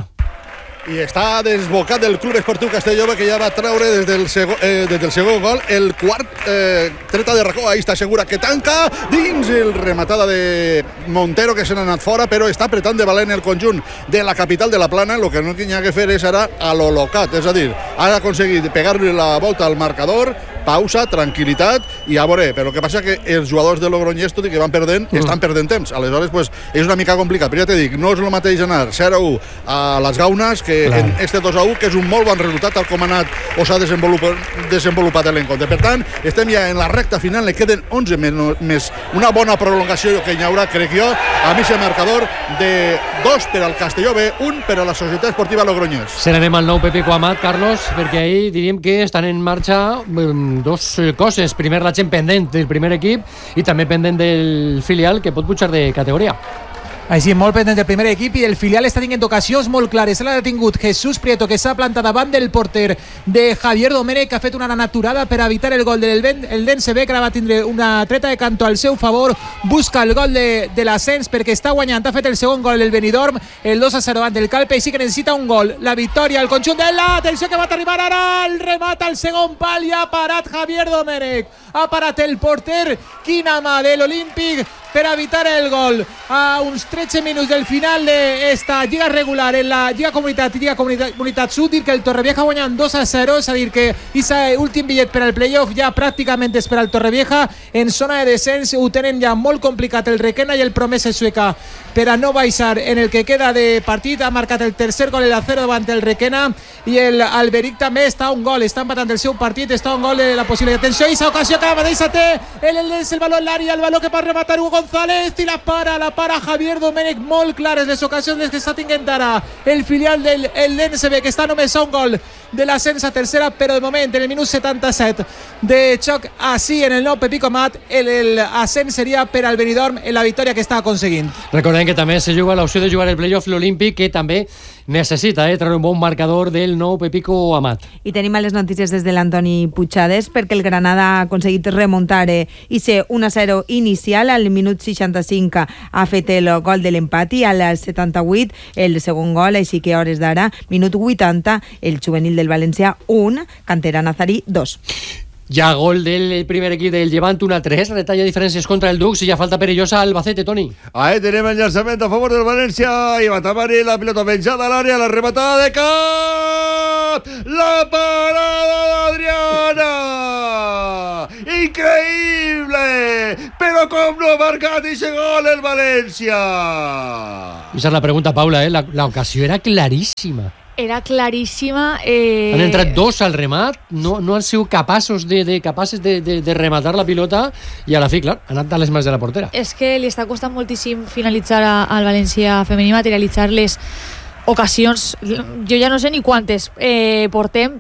I està desbocat del Club Esportiu Castelló, que ja va treure des del, sego, eh, des del segon gol el quart eh, treta de racó. Ahí està Segura, que tanca dins el rematada de Montero, que se n'ha anat fora, però està apretant de valent el conjunt de la capital de la Plana. El que no hi ha que fer és ara a lo locat, és a dir, ha aconseguit pegar-li la volta al marcador, pausa, tranquil·litat, i a veure, però el que passa que els jugadors de Logroñés, tot i que van perdent, mm. estan perdent temps. Aleshores, pues, és una mica complicat, però ja te dic, no és el mateix anar zero a u a les Gaunes que clar, en este dos a u, que és un molt bon resultat tal com ha anat o s'ha desenvolupat, desenvolupat l'encontre. Per tant, estem ja en la recta final, le queden onze més una bona prolongació que hi haurà, crec jo, a mi ese marcador de dos per al Castelló B, un per a la Societat Esportiva Logroñés. Se n'anem al nou Pepe Coamat, Carlos, perquè ahir diríem que estan en marxa dos coses. Primer, la gent pendent del primer equip i també pendent del filial, que pot pujar de categoria. Així, molt pendent del primer equip, i el filial està tinguent ocasions molt clares. L'ha tingut Jesús Prieto, que s'ha plantat davant del porter de Javier Domènech, que ha fet una naturada per evitar el gol del Eldense B, que ara va tindre una treta de canto al seu favor. Busca el gol de, de l'ascens perquè està guanyant. Ha fet el segon gol del Benidorm, el dos a zero davant del Calpe, i sí que necessita un gol. La victòria al conjunt de la... Atenció, que va arribar ara el remat al segon pal, i ha parat Javier Domènech. Ha parat el porter. Quina mà de l'Olímpic per evitar el gol a uns tretze minuts del final d'esta lliga regular en la Lliga Comunitat i Lliga Comunitat, Comunitat Sud. Dir que el Torrevieja guanyant dos a zero, és a dir que aquest últim bitllet per al playoff ja pràcticament és per al Torrevieja. En zona de descens ho tenen ja molt complicat el Requena i el Promesa Sueca. per a no baixar en el que queda de partit. Ha marcat el tercer gol, el Acero davant el Requena, i el Alberic també està a un gol, està empatant el seu partit, està a un gol de la possibilitat. Atenció, i ocasió que mateixa té el, el, el valor en l'àrea, el valor que pot rematar Hugo González, i la para, la para Javier Domènech, molt clares les ocasions que està tinguent ara el filial del L N C B, que està només a un gol de l'ascens a tercera, però de moment en el minut setanta-set de xoc així en el nou Pepico Amat, l'ascens seria per al Benidorm en la victòria que està aconseguint. Recordem que també se juga l'opció de jugar el playoff l'Olímpic, que també necessita eh, treure un bon marcador del nou Pepico Amat. I tenim les notícies des de l'Antoni Puigades, perquè el Granada ha aconseguit remuntar eh, i ser un a zero inicial. Al minut seixanta-cinc ha fet el gol de l'empat i al setanta-vuit el segon gol, així que a hores d'ara, minut vuitanta, el juvenil del València un, Cantera Nazarí dos. Ja gol del primer equip del Llevant, un a tres, retalla diferències contra el Dux i ja falta perillosa al Albacete, Toni. Ahí tenemos el lanzamiento a favor del Valencia y Matamari, la pelota penjada al área, la rematada de Cap, la parada de Adriana, increíble, pero com no ha marcat ese gol el Valencia. Esa es la pregunta, Paula, ¿eh? la, la ocasión era clarísima. Era claríssima. Eh... Han entrat dos al remat, no, no han sigut capaços de, de, capaces de, de, de rematar la pilota i a la fi, clar, han anat a les mans de la portera. És que li està costant moltíssim finalitzar a, al València femení, materialitzar les ocasions. Jo ja no sé ni quantes eh, portem,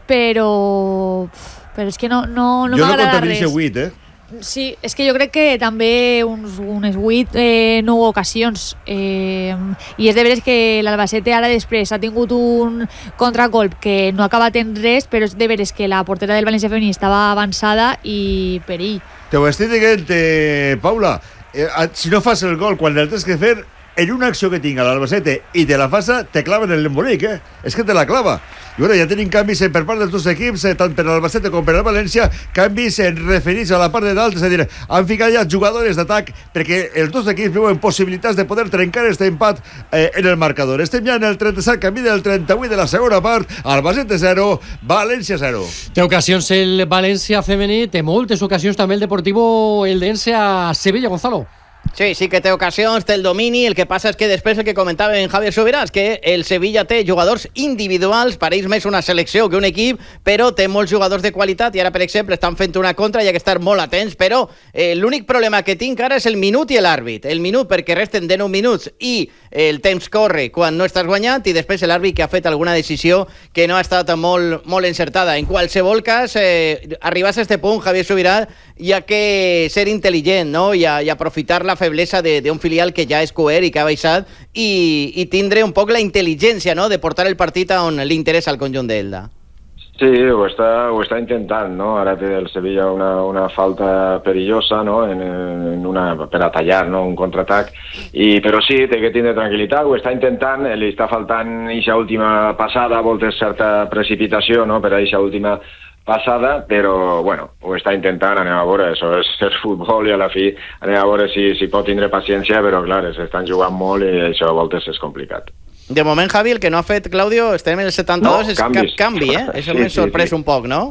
però però és que no, no, no m'agrada res. Jo no comptabilitzo vuit, eh? Sí, és que jo crec que també uns, unes vuit, eh, nou ocasions eh, i és de veres que l'Albacete ara després ha tingut un contracolp que no ha acabat en res, però és de veres que la portera del València femení estava avançada i perill. Te ho estic dient, eh, Paula, eh, si no fas el gol quan el tens que fer, en una acció que tinga l'Albacete i te la fasa, te claven el embolic, eh? És que te la clava. I bueno, ja tenim canvis per part dels dos equips, eh, tant per l'Albacete com per el València, canvis en referits a la part de dalt, és a dir, han ficat ja jugadores d'atac perquè els dos equips veuen possibilitats de poder trencar este empat eh, en el marcador. Estem ja en el trenta-set, canvi del trenta-vuit de la segona part, Albacete zero, València zero. Té ocasions el València femení, té moltes ocasions també el Deportivo Eldense a Sevilla, Gonzalo. Sí, sí que té ocasions, té el domini, el que passa és que després el que comentava en Javier Subirats, que el Sevilla té jugadors individuals, pareix més una selecció que un equip, però té molts jugadors de qualitat i ara, per exemple, estan fent una contra i hi ha que estar molt atents, però eh, l'únic problema que tinc ara és el minut i l'àrbit. El minut perquè resten de nou minuts i el temps corre quan no estàs guanyant i després l'àrbit que ha fet alguna decisió que no ha estat molt, molt encertada. En qualsevol cas, eh, arribats a este punt, Javier Subirats, hi ha que ser intel·ligent, no? I, a, i aprofitar la feblesa d'un filial que ja és coer i que ha baixat i, i tindre un poc la intel·ligència, no?, de portar el partit on li interessa al conjunt d'Elda. Sí, ho està, ho està intentant, no? Ara té el Sevilla una, una falta perillosa, no?, en, en una, per a tallar, no?, un contraatac, i, però sí, té que tindre tranquil·litat, ho està intentant, li està faltant eixa última passada, a voltes certa precipitació, no?, per a eixa última passada, però, bueno, ho està intentant, anem a veure, això és, és futbol i a la fi anem a veure si, si pot tindre paciència, però clar, s'estan jugant molt i això a voltes és complicat. De moment, Javi, el que no ha fet Claudio, estem en el setanta-dos, no, és canvis. Cap canvi, eh? Això sí, m'ha sorprès sí, sí. un poc, no?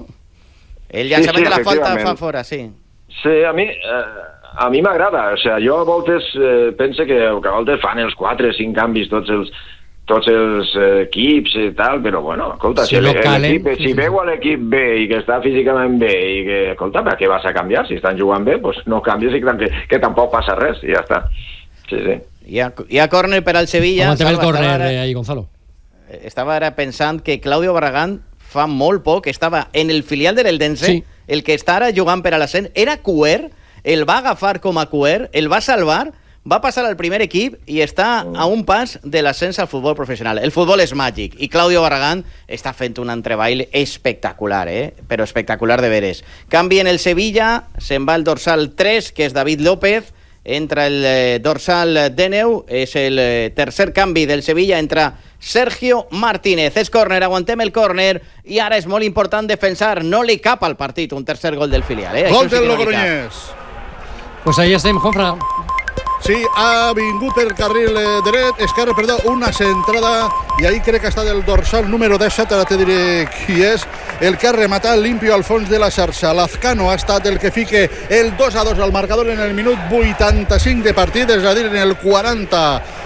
El llançament sí, sí, de la falta fa fora, sí. Sí, a mi... Eh... A mi m'agrada, o sigui, jo a voltes eh, penso que, que a voltes fan els quatre o cinc canvis tots els, tots els equips i tal, però bueno, escolta, si, si, l'equip, si veu a l'equip bé i que està físicament bé i que, escolta, per què vas a canviar? Si estan jugant bé, doncs no canvies i que, que tampoc passa res i ja està. Sí, sí. Hi ha, hi ha córner per al Sevilla. Com el córner ara, ahí, Gonzalo? Estava ara pensant que Claudio Barragán fa molt poc estava en el filial de l'Eldense, sí. El que està ara jugant per a l'ascens, era Cuer, el va agafar com a Cuer, el va salvar, va passar al primer equip i està a un pas de l'ascens al futbol professional. El futbol és màgic i Claudio Barragán està fent un entreball espectacular, eh? Però espectacular de veres. Canvi en el Sevilla, se'n va el dorsal tres, que és David López, entra el eh, dorsal Deneu, és el eh, tercer canvi del Sevilla, entra Sergio Martínez. És córner, aguantem el córner i ara és molt important defensar, no li cap al partit un tercer gol del filial. Eh? Gol del Logroñés. Pues ahí estem, Juanfran. Sí, ha vingut per carril dret, esquerre, perdó, una centrada, i ahí crec que està del dorsal número disset, ara te diré qui és, el que ha rematat limpio al fons de la xarxa. Lazcano ha estat el que fique el dos a dos al marcador en el minut vuitanta-cinc de partit, és a dir, en el quaranta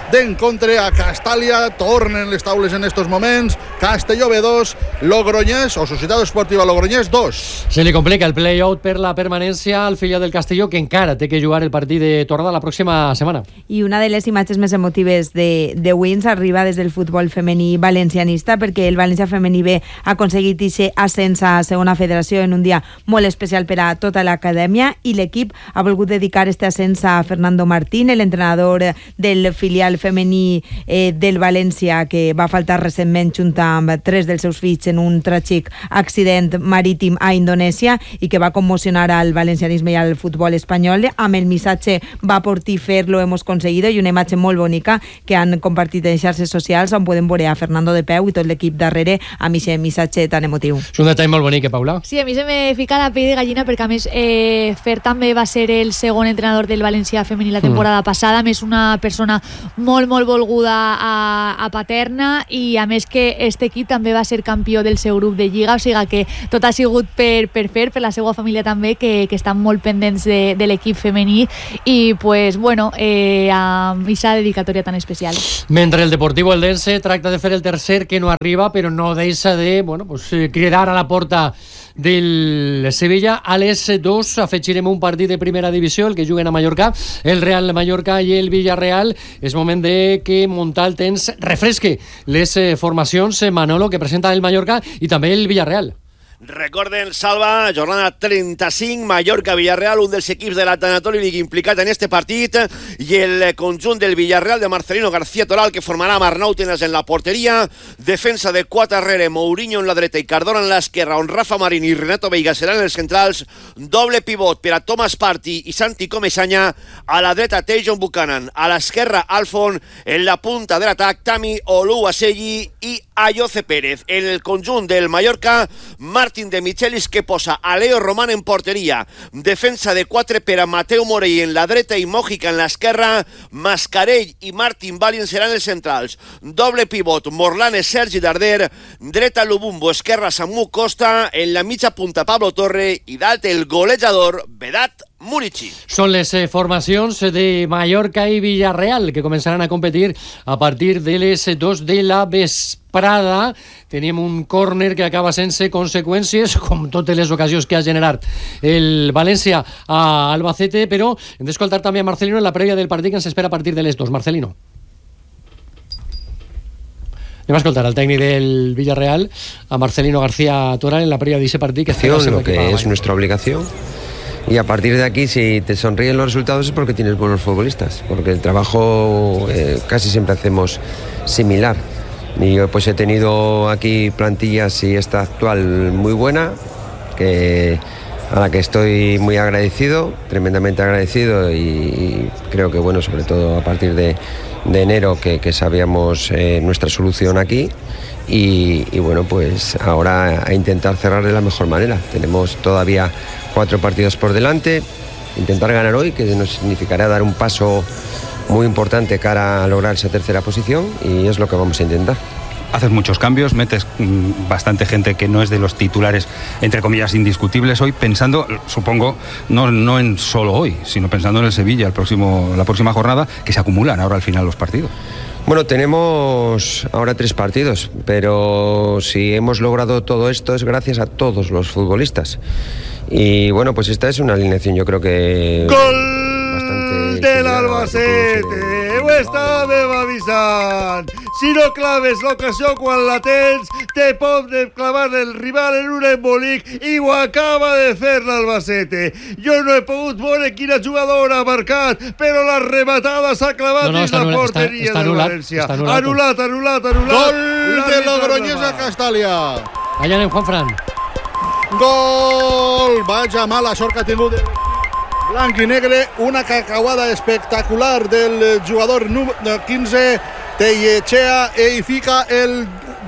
d'encontre a Castàlia. Tornen les taules en estos moments. Castelló B dos, Logroñés o Societat Esportiva Logroñés dos. Se li complica el play-out per la permanència al filial del Castelló, que encara té que jugar el partit de tornada la pròxima setmana. I una de les imatges més emotives de, de Wins arriba des del futbol femení valencianista, perquè el València femení B ha aconseguit aquest ascens a segona federació en un dia molt especial per a tota l'acadèmia, i l'equip ha volgut dedicar este ascens a Fernando Martín, l'entrenador del filial femení eh, del València, que va faltar recentment junt amb tres dels seus fills en un tràgic accident marítim a Indonèsia i que va commocionar al valencianisme i al futbol espanyol. Amb el missatge "va por ti, Fer, lo hemos conseguido", i una imatge molt bonica que han compartit en xarxes socials on podem veure a Fernando de peu i tot l'equip darrere amb aquest missatge tan emotiu. És un detall molt bonic, eh, Paula? Sí, a mi se me fica la pell de gallina perquè a més eh, Fer també va ser el segon entrenador del València femení la temporada mm. passada, a més una persona molt, molt volguda a, a Paterna, i a més que este equip també va ser campió del seu grup de Lliga, o sigui que tot ha sigut per, per Fer, per la seva família també, que, que estan molt pendents de, de l'equip femení, i pues bueno, eh, amb aquesta dedicatòria tan especial. Mentre el Deportivo Eldense tracta de fer el tercer, que no arriba, però no deixa de bueno, pues, cridar a la porta del Sevilla. A les dos afegirem un partit de primera divisió, el que juguen a Mallorca, el Real Mallorca i el Villarreal. És moment de que Montal tens refresque les eh, formacions, eh, Manolo, que presenta el Mallorca i també el Villarreal. Recorden, Salva, jornada trenta-cinc, Mallorca-Villarreal, un dels equips de la Tanatory League implicat en este partit, i el conjunt del Villarreal de Marcelino García Toral, que formarà amb Arnau Tenas en la porteria, defensa de quatre darrere, Mourinho en la dreta i Cardona en l'esquerra, on Rafa Marín i Renato Veiga seran els centrals, doble pivot per a Thomas Partey i Santi Comesaña, a la dreta Tejon Buchanan, a l'esquerra Alfon, en la punta de l'atac Tami Oluwaseyi i Ayoce Pérez. En el conjunt del Mallorca, Martín de Michelis, que posa a Leo Román en porteria, defensa de quatre per a Mateu Morell en la dreta i Mójica en l'esquerra, Mascarell i Martín Valien seran els centrals, doble pivot Morlanes Sergi Darder, dreta Lubumbo, esquerra Samu Costa, en la mitja punta Pablo Torre i dalt el golejador Vedat Murici. Són les eh, formacions de Mallorca i Villarreal, que començaran a competir a partir de les dos de la vesprada. Teníem un córner que acaba sense conseqüències, com totes les ocasions que ha generat el València a Albacete, però hem d'escoltar també a Marcelino en la prèvia del partit, que ens espera a partir de les dos. Marcelino. Anem a escoltar al tècnic del Villarreal, a Marcelino García Toral, en la prèvia d'aquest partit. Que lo que es nuestra obligación. Y a partir de aquí, si te sonríen los resultados es porque tienes buenos futbolistas, porque el trabajo eh, casi siempre hacemos similar. Y yo pues he tenido aquí plantillas, y esta actual muy buena, que a la que estoy muy agradecido, tremendamente agradecido, y, y creo que bueno, sobre todo a partir de, de enero que, que sabíamos eh, nuestra solución aquí. Y, y bueno, pues ahora a intentar cerrar de la mejor manera. Tenemos todavía cuatro partidos por delante, intentar ganar hoy, que nos significará dar un paso muy importante cara a lograr esa tercera posición, y es lo que vamos a intentar. Haces muchos cambios, metes mmm, bastante gente que no es de los titulares, entre comillas, indiscutibles hoy, pensando, supongo, no, no en solo hoy, sino pensando en el Sevilla, el próximo, la próxima jornada, que se acumulan ahora al final los partidos. Bueno, tenemos ahora tres partidos, pero si hemos logrado todo esto es gracias a todos los futbolistas. Y bueno, pues esta es una alineación, yo creo que... ¡Gol del Albacete! Ho estàvem avisant. Si no claves l'ocasió quan la tens, te pot clavar el rival en un embolic, i ho acaba de fer l'Albacete. Jo no he pogut veure quina jugadora ha marcat, però la rematada s'ha clavat no, no, dins la anul·lat, porteria està, està del anul·lat, València. està anul·lat. Anul·lat, anul·lat, anul·lat. Gol de Logroñés a Castàlia. Allà anem, Juanfran. Gol! Vaja mala sort que ha tingut blanc i negre, una cacauada espectacular del jugador quinze, Tellechea, i fica el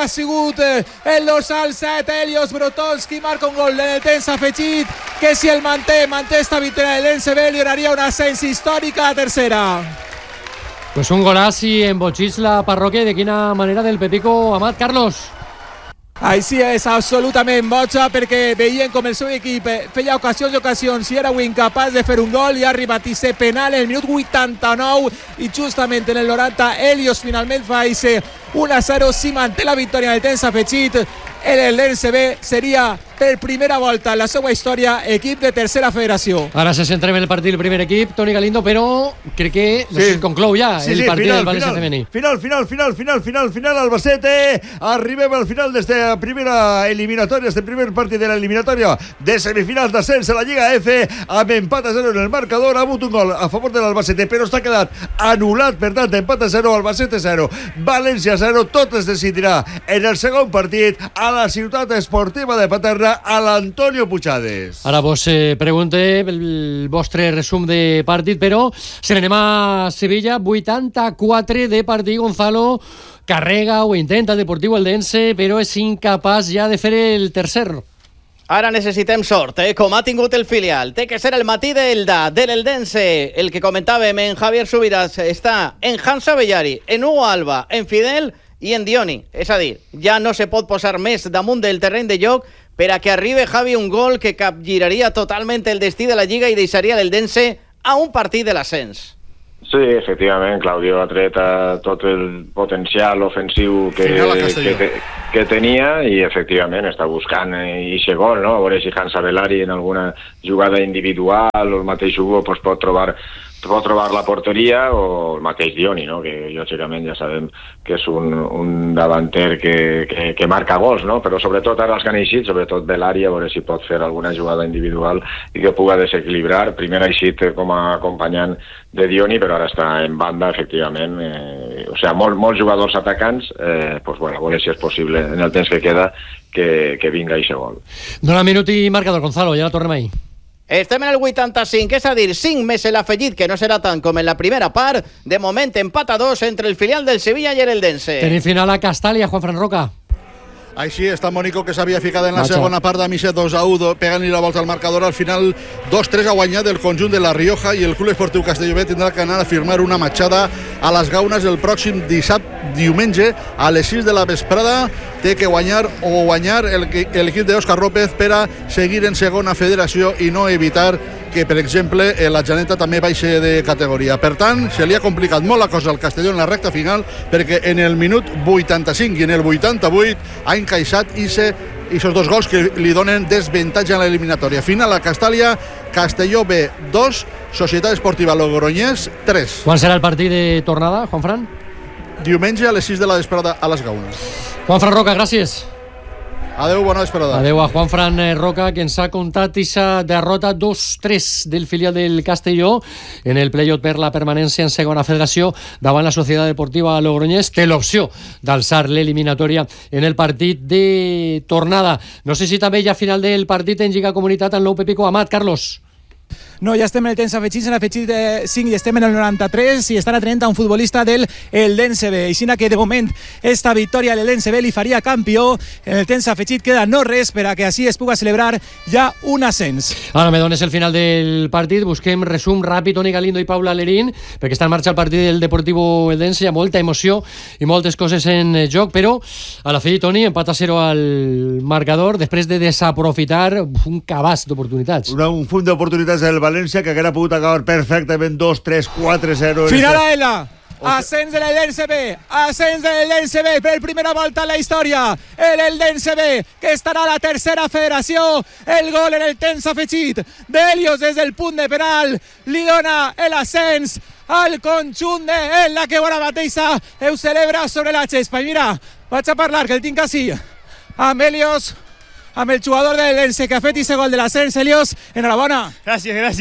ha sigut el dorsal set, Helios Brotonski, marca un gol en el temps afegit, que si el manté, manté esta victòria de l'Eldense B, li donaria un ascens històric a la tercera. Pues un golazo en Bochís la parroquia, de quina manera del Pepico Amat. Carlos. Així és, absolutament boja, perquè veien com el seu equip feia ocasions i ocasions i era incapaç de fer un gol, i ha arribat i ser penal en el minut vuitanta-nou, i justament en el noranta Helios finalment fa ese un a zero, si manté la victòria en el temps afegit. L'Eldense B seria per primera volta en la seva història equip de tercera federació. Ara se centrem en el partit del primer equip, Toni Galindo, però crec que sí. no sé, conclou ja sí, el sí, partit final, del València femení. Final, final, final, final, final, final, Albacete. Arribem al final d'esta primera eliminatòria, este primer partit de l'eliminatòria de semifinals d'ascens a la Lliga F, amb empat a zero en el marcador, ha hagut un gol a favor de l'Albacete, però està quedat anul·lat, per tant, empat a zero, Albacete zero, València zero, tot es decidirà en el segon partit a la ciutat esportiva de Paterna, a l'Antonio Puigades. Ara vos eh, pregunte el vostre resum de partit, però se n'anem a Sevilla, vuitanta-quatre de partit. Gonzalo carrega o intenta el Deportiu Eldense, però és incapaç ja de fer el tercer. Ara necessitem sort, eh? Com ha tingut el filial. Té que ser el matí d'Elda, de l'Eldense. El que comentàvem en Javier Subirats està en Hansa Bellari, en Hugo Alba, en Fidel i en Dioni. És a dir, ja no se pot posar més damunt del terreny de joc per a que arribi Javi un gol que capgiraria totalment el destí de la Lliga i deixaria l'Eldense a un partit de l'ascens. Sí, efectivament, Claudio ha tret tot el potencial ofensiu que, que, te, que tenia i efectivament està buscant aquest gol, no? A veure si Hansa Bellari en alguna jugada individual o el mateix Hugo pues, pot trobar pot trobar la porteria, o el mateix Dioni, no? Que lògicament ja sabem que és un, un davanter que, que, que marca gols, no? Però sobretot ara els que han eixit, sobretot Bellari, a veure si pot fer alguna jugada individual i que puga desequilibrar. Primer ha eixit com a acompanyant de Dioni, però ara està en banda, efectivament. Eh, o sigui, molt, molts jugadors atacants, eh, pues, bueno, a veure si és possible en el temps que queda que, que vinga aquest gol. Dona minut i marcador, Gonzalo, ja la tornem ahí. Estem en el vuitanta-cinc, és a dir, cinc més l'afegit, que no serà tant com en la primera part. De moment, empat a dos entre el filial del Sevilla i l'Eldense. Tenim final a Castalia, Juanfran Roca. Així està Mónico, que s'havia ficat en la Vaja. segona part d'Amiset dos a u, pegant-li la volta al marcador. Al final dos tres ha guanyat el conjunt de la Rioja i el Club Esportiu Castelló B tindrà que anar a firmar una matxada a les Gaunes el pròxim dissabte, diumenge, a les sis de la vesprada. Té que guanyar o guanyar l'equip d'Òscar López per a seguir en segona federació i no evitar que, per exemple, la Janeta també baixe de categoria. Per tant, se li ha complicat molt la cosa al Castelló en la recta final, perquè en el minut vuitanta-cinc i en el vuitanta-vuit ha encaixat i aquests dos gols que li donen desavantatge en l'eliminatòria. Final a Castalia, Castelló B dos, Societat Esportiva Logroñés tres. Quan serà el partit de tornada, Juanfran? Diumenge a les sis de la vesprada a les Gaunes. Juanfran Roca, gràcies. Adeu, bona vesprada. Adeu a Juanfran Roca, que ens ha contat aquesta derrota dos tres del filial del Castelló en el play-off per la permanència en segona federació davant la Societat Deportiva Logroñés. Té l'opció d'alçar l'eliminatòria en el partit de tornada. No sé si també hi ha final del partit en Lliga Comunitat al nou Pepico Amat. Carlos. No, ja estem en el temps afegit, s'han afegit cinc i estem en el noranta-tres i estan atenent a un futbolista del Eldense B. Així que de moment esta victòria a l'Eldense B li faria campió. En el temps afegit queda no res per a que així es puga celebrar ja un ascens. Ara me dones el final del partit, busquem resum ràpid, Toni Galindo i Paula Lerín, perquè està en marxa el partit del Deportivo Eldense, hi ha molta emoció i moltes coses en joc, però a la fi, Toni, empat a zero al marcador després de desaprofitar un cabàs d'oportunitats. Un funt d'oportunitats del València que haguera pogut acabar perfectament dos tres quatre zero. Final a Ela. Ascens de l'Eldense B, ascens de l'Eldense B per primera volta en la història. L'Eldense B, que estarà a la tercera federació. El gol en el temps afegit d'Helios des del punt de penal li dona l'ascens al conjunt d'Ela, que ara mateix ho celebra sobre la gespa. I mira, vaig a parlar, que el tinc així, amb Helios, amb el jugador de l'Eldense que ha fet aquest gol de l'ascens. Helios, enhorabona. Gràcies, gràcies.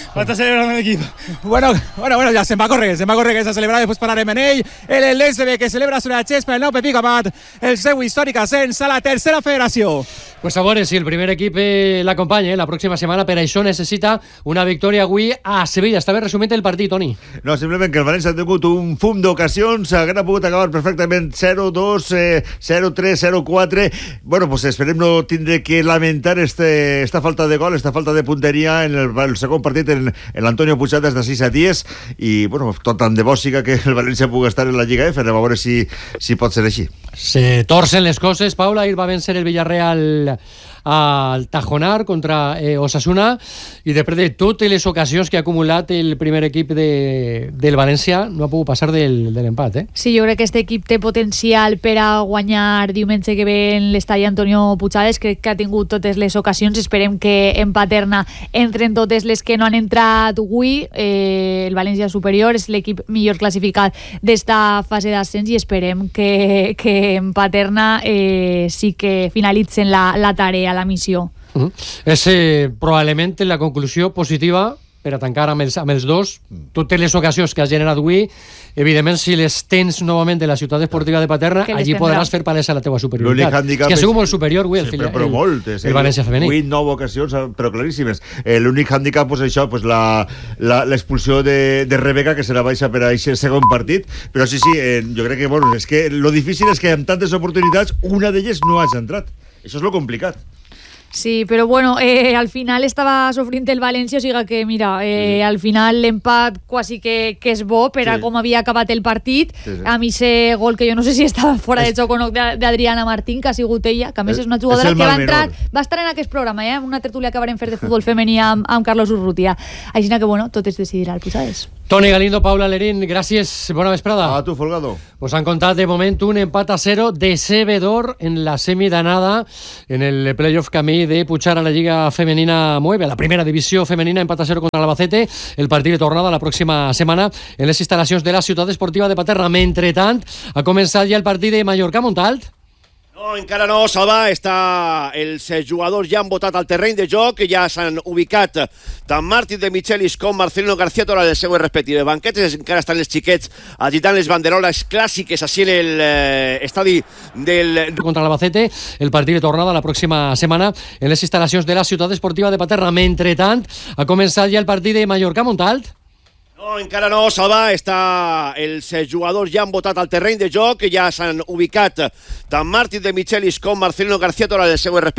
Està celebrant l'equip. Bueno, bueno, bueno, ja se'n va córrer, se'n va córrer que s'ha celebrat després per Aremenell. El Eldense B que celebra sobre la gespa el nou Pepí Camat, el seu històric ascens a la tercera federació. Pues a veure si el primer equip eh, l'acompanya eh, la pròxima setmana, per això necessita una victòria avui a Sevilla. Està bé resumit el partit, Toni. No, simplement que el València ha tingut un fum d'ocasions, que ha pogut acabar perfectament zero dos, eh, zero tres, zero quatre. Bueno, pues esperem no tindre que lamentar este, esta falta de gol, esta falta de punteria en el, el segon partit en, en l'Antonio Puigdemont des de sis a dies, i bueno, tot tant de bo siga que el València pugui estar en la Lliga F, a veure si, si pot ser així. Se torcen les coses, Paula. Ahir va vencer el Villarreal al Tajonar contra eh, Osasuna, i després de totes les ocasions que ha acumulat el primer equip de, del València no ha pogut passar del, de l'empat, eh? Sí, jo crec que aquest equip té potencial per a guanyar diumenge que ve en l'estadi Antonio Puigdemont. Crec que ha tingut totes les ocasions, esperem que en Paterna entren totes les que no han entrat avui. eh, el València superior és l'equip millor classificat d'esta fase d'ascens, i esperem que, que en Paterna eh, sí que finalitzen la, la tarea, a la missió. Uh-huh. És eh, probablement la conclusió positiva per a tancar amb els, amb els dos. Totes les ocasions que has generat avui, evidentment, si les tens novament de la ciutat esportiva de Paterna, allí podràs fer palesa la teva superioritat. És que ha sigut molt superior avui el, sí, però, però el, moltes, el València femení. vuit, nou ocasions, però claríssimes. Eh, L'únic hàndicap, pues, això, pues, la, la, l'expulsió de, de Rebeca, que se la baixa per a aquest segon partit, però sí, sí, eh, jo crec que, bueno, és que lo difícil és que amb tantes oportunitats una d'elles no hagi entrat. Això és lo complicat. Sí, però bueno, eh, al final estava sofrint el València, o sigui que, mira, eh, al final l'empat quasi que, que és bo per a sí. com havia acabat el partit. Sí, sí. A mi ese gol, que jo no sé si estava fora de joc o no, d'Adriana Martín, que ha sigut ella, que a més és una jugadora que va entrar, va estar en aquest programa, eh, una tertúlia que vam fer de futbol femení amb, amb Carlos Urrutia. Així que, bueno, tot es decidirà al Puigdemont. Toni Galindo, Paula Lerín, gràcies, bona vesprada. A tu, Folgado. Pues han contat de moment un empat a cero decebedor en la semi d'anada en el playoff camí de pujar a la Lliga Femenina Mueve, a la primera divisió femenina, empat a cero contra l'Albacete, el partit de tornada la pròxima setmana en les instal·lacions de la ciutat esportiva de Paterna. Mentretant, ha començat ja el partit de Mallorca-Montalt. No, encara no, Salva. Està... Els jugadors ja han votat al terreny de joc, ja s'han ubicat tant Martín de Michelis com Marcelino García Toral en les seues respectives banquetes. Encara estan els xiquets agitant les banderoles clàssiques així en l'estadi eh, del... Contra l'Albacete, el partit de tornada la pròxima setmana en les instal·lacions de la ciutat esportiva de Paterna. Mentretant, ha començat ja el partit de Mallorca-Montalt. No, encara no, Salva. Està... Els jugadors ja han votat al terreny de joc, ja s'han ubicat tant Martín de Michelis com Marcelino García Toral en les seues respectives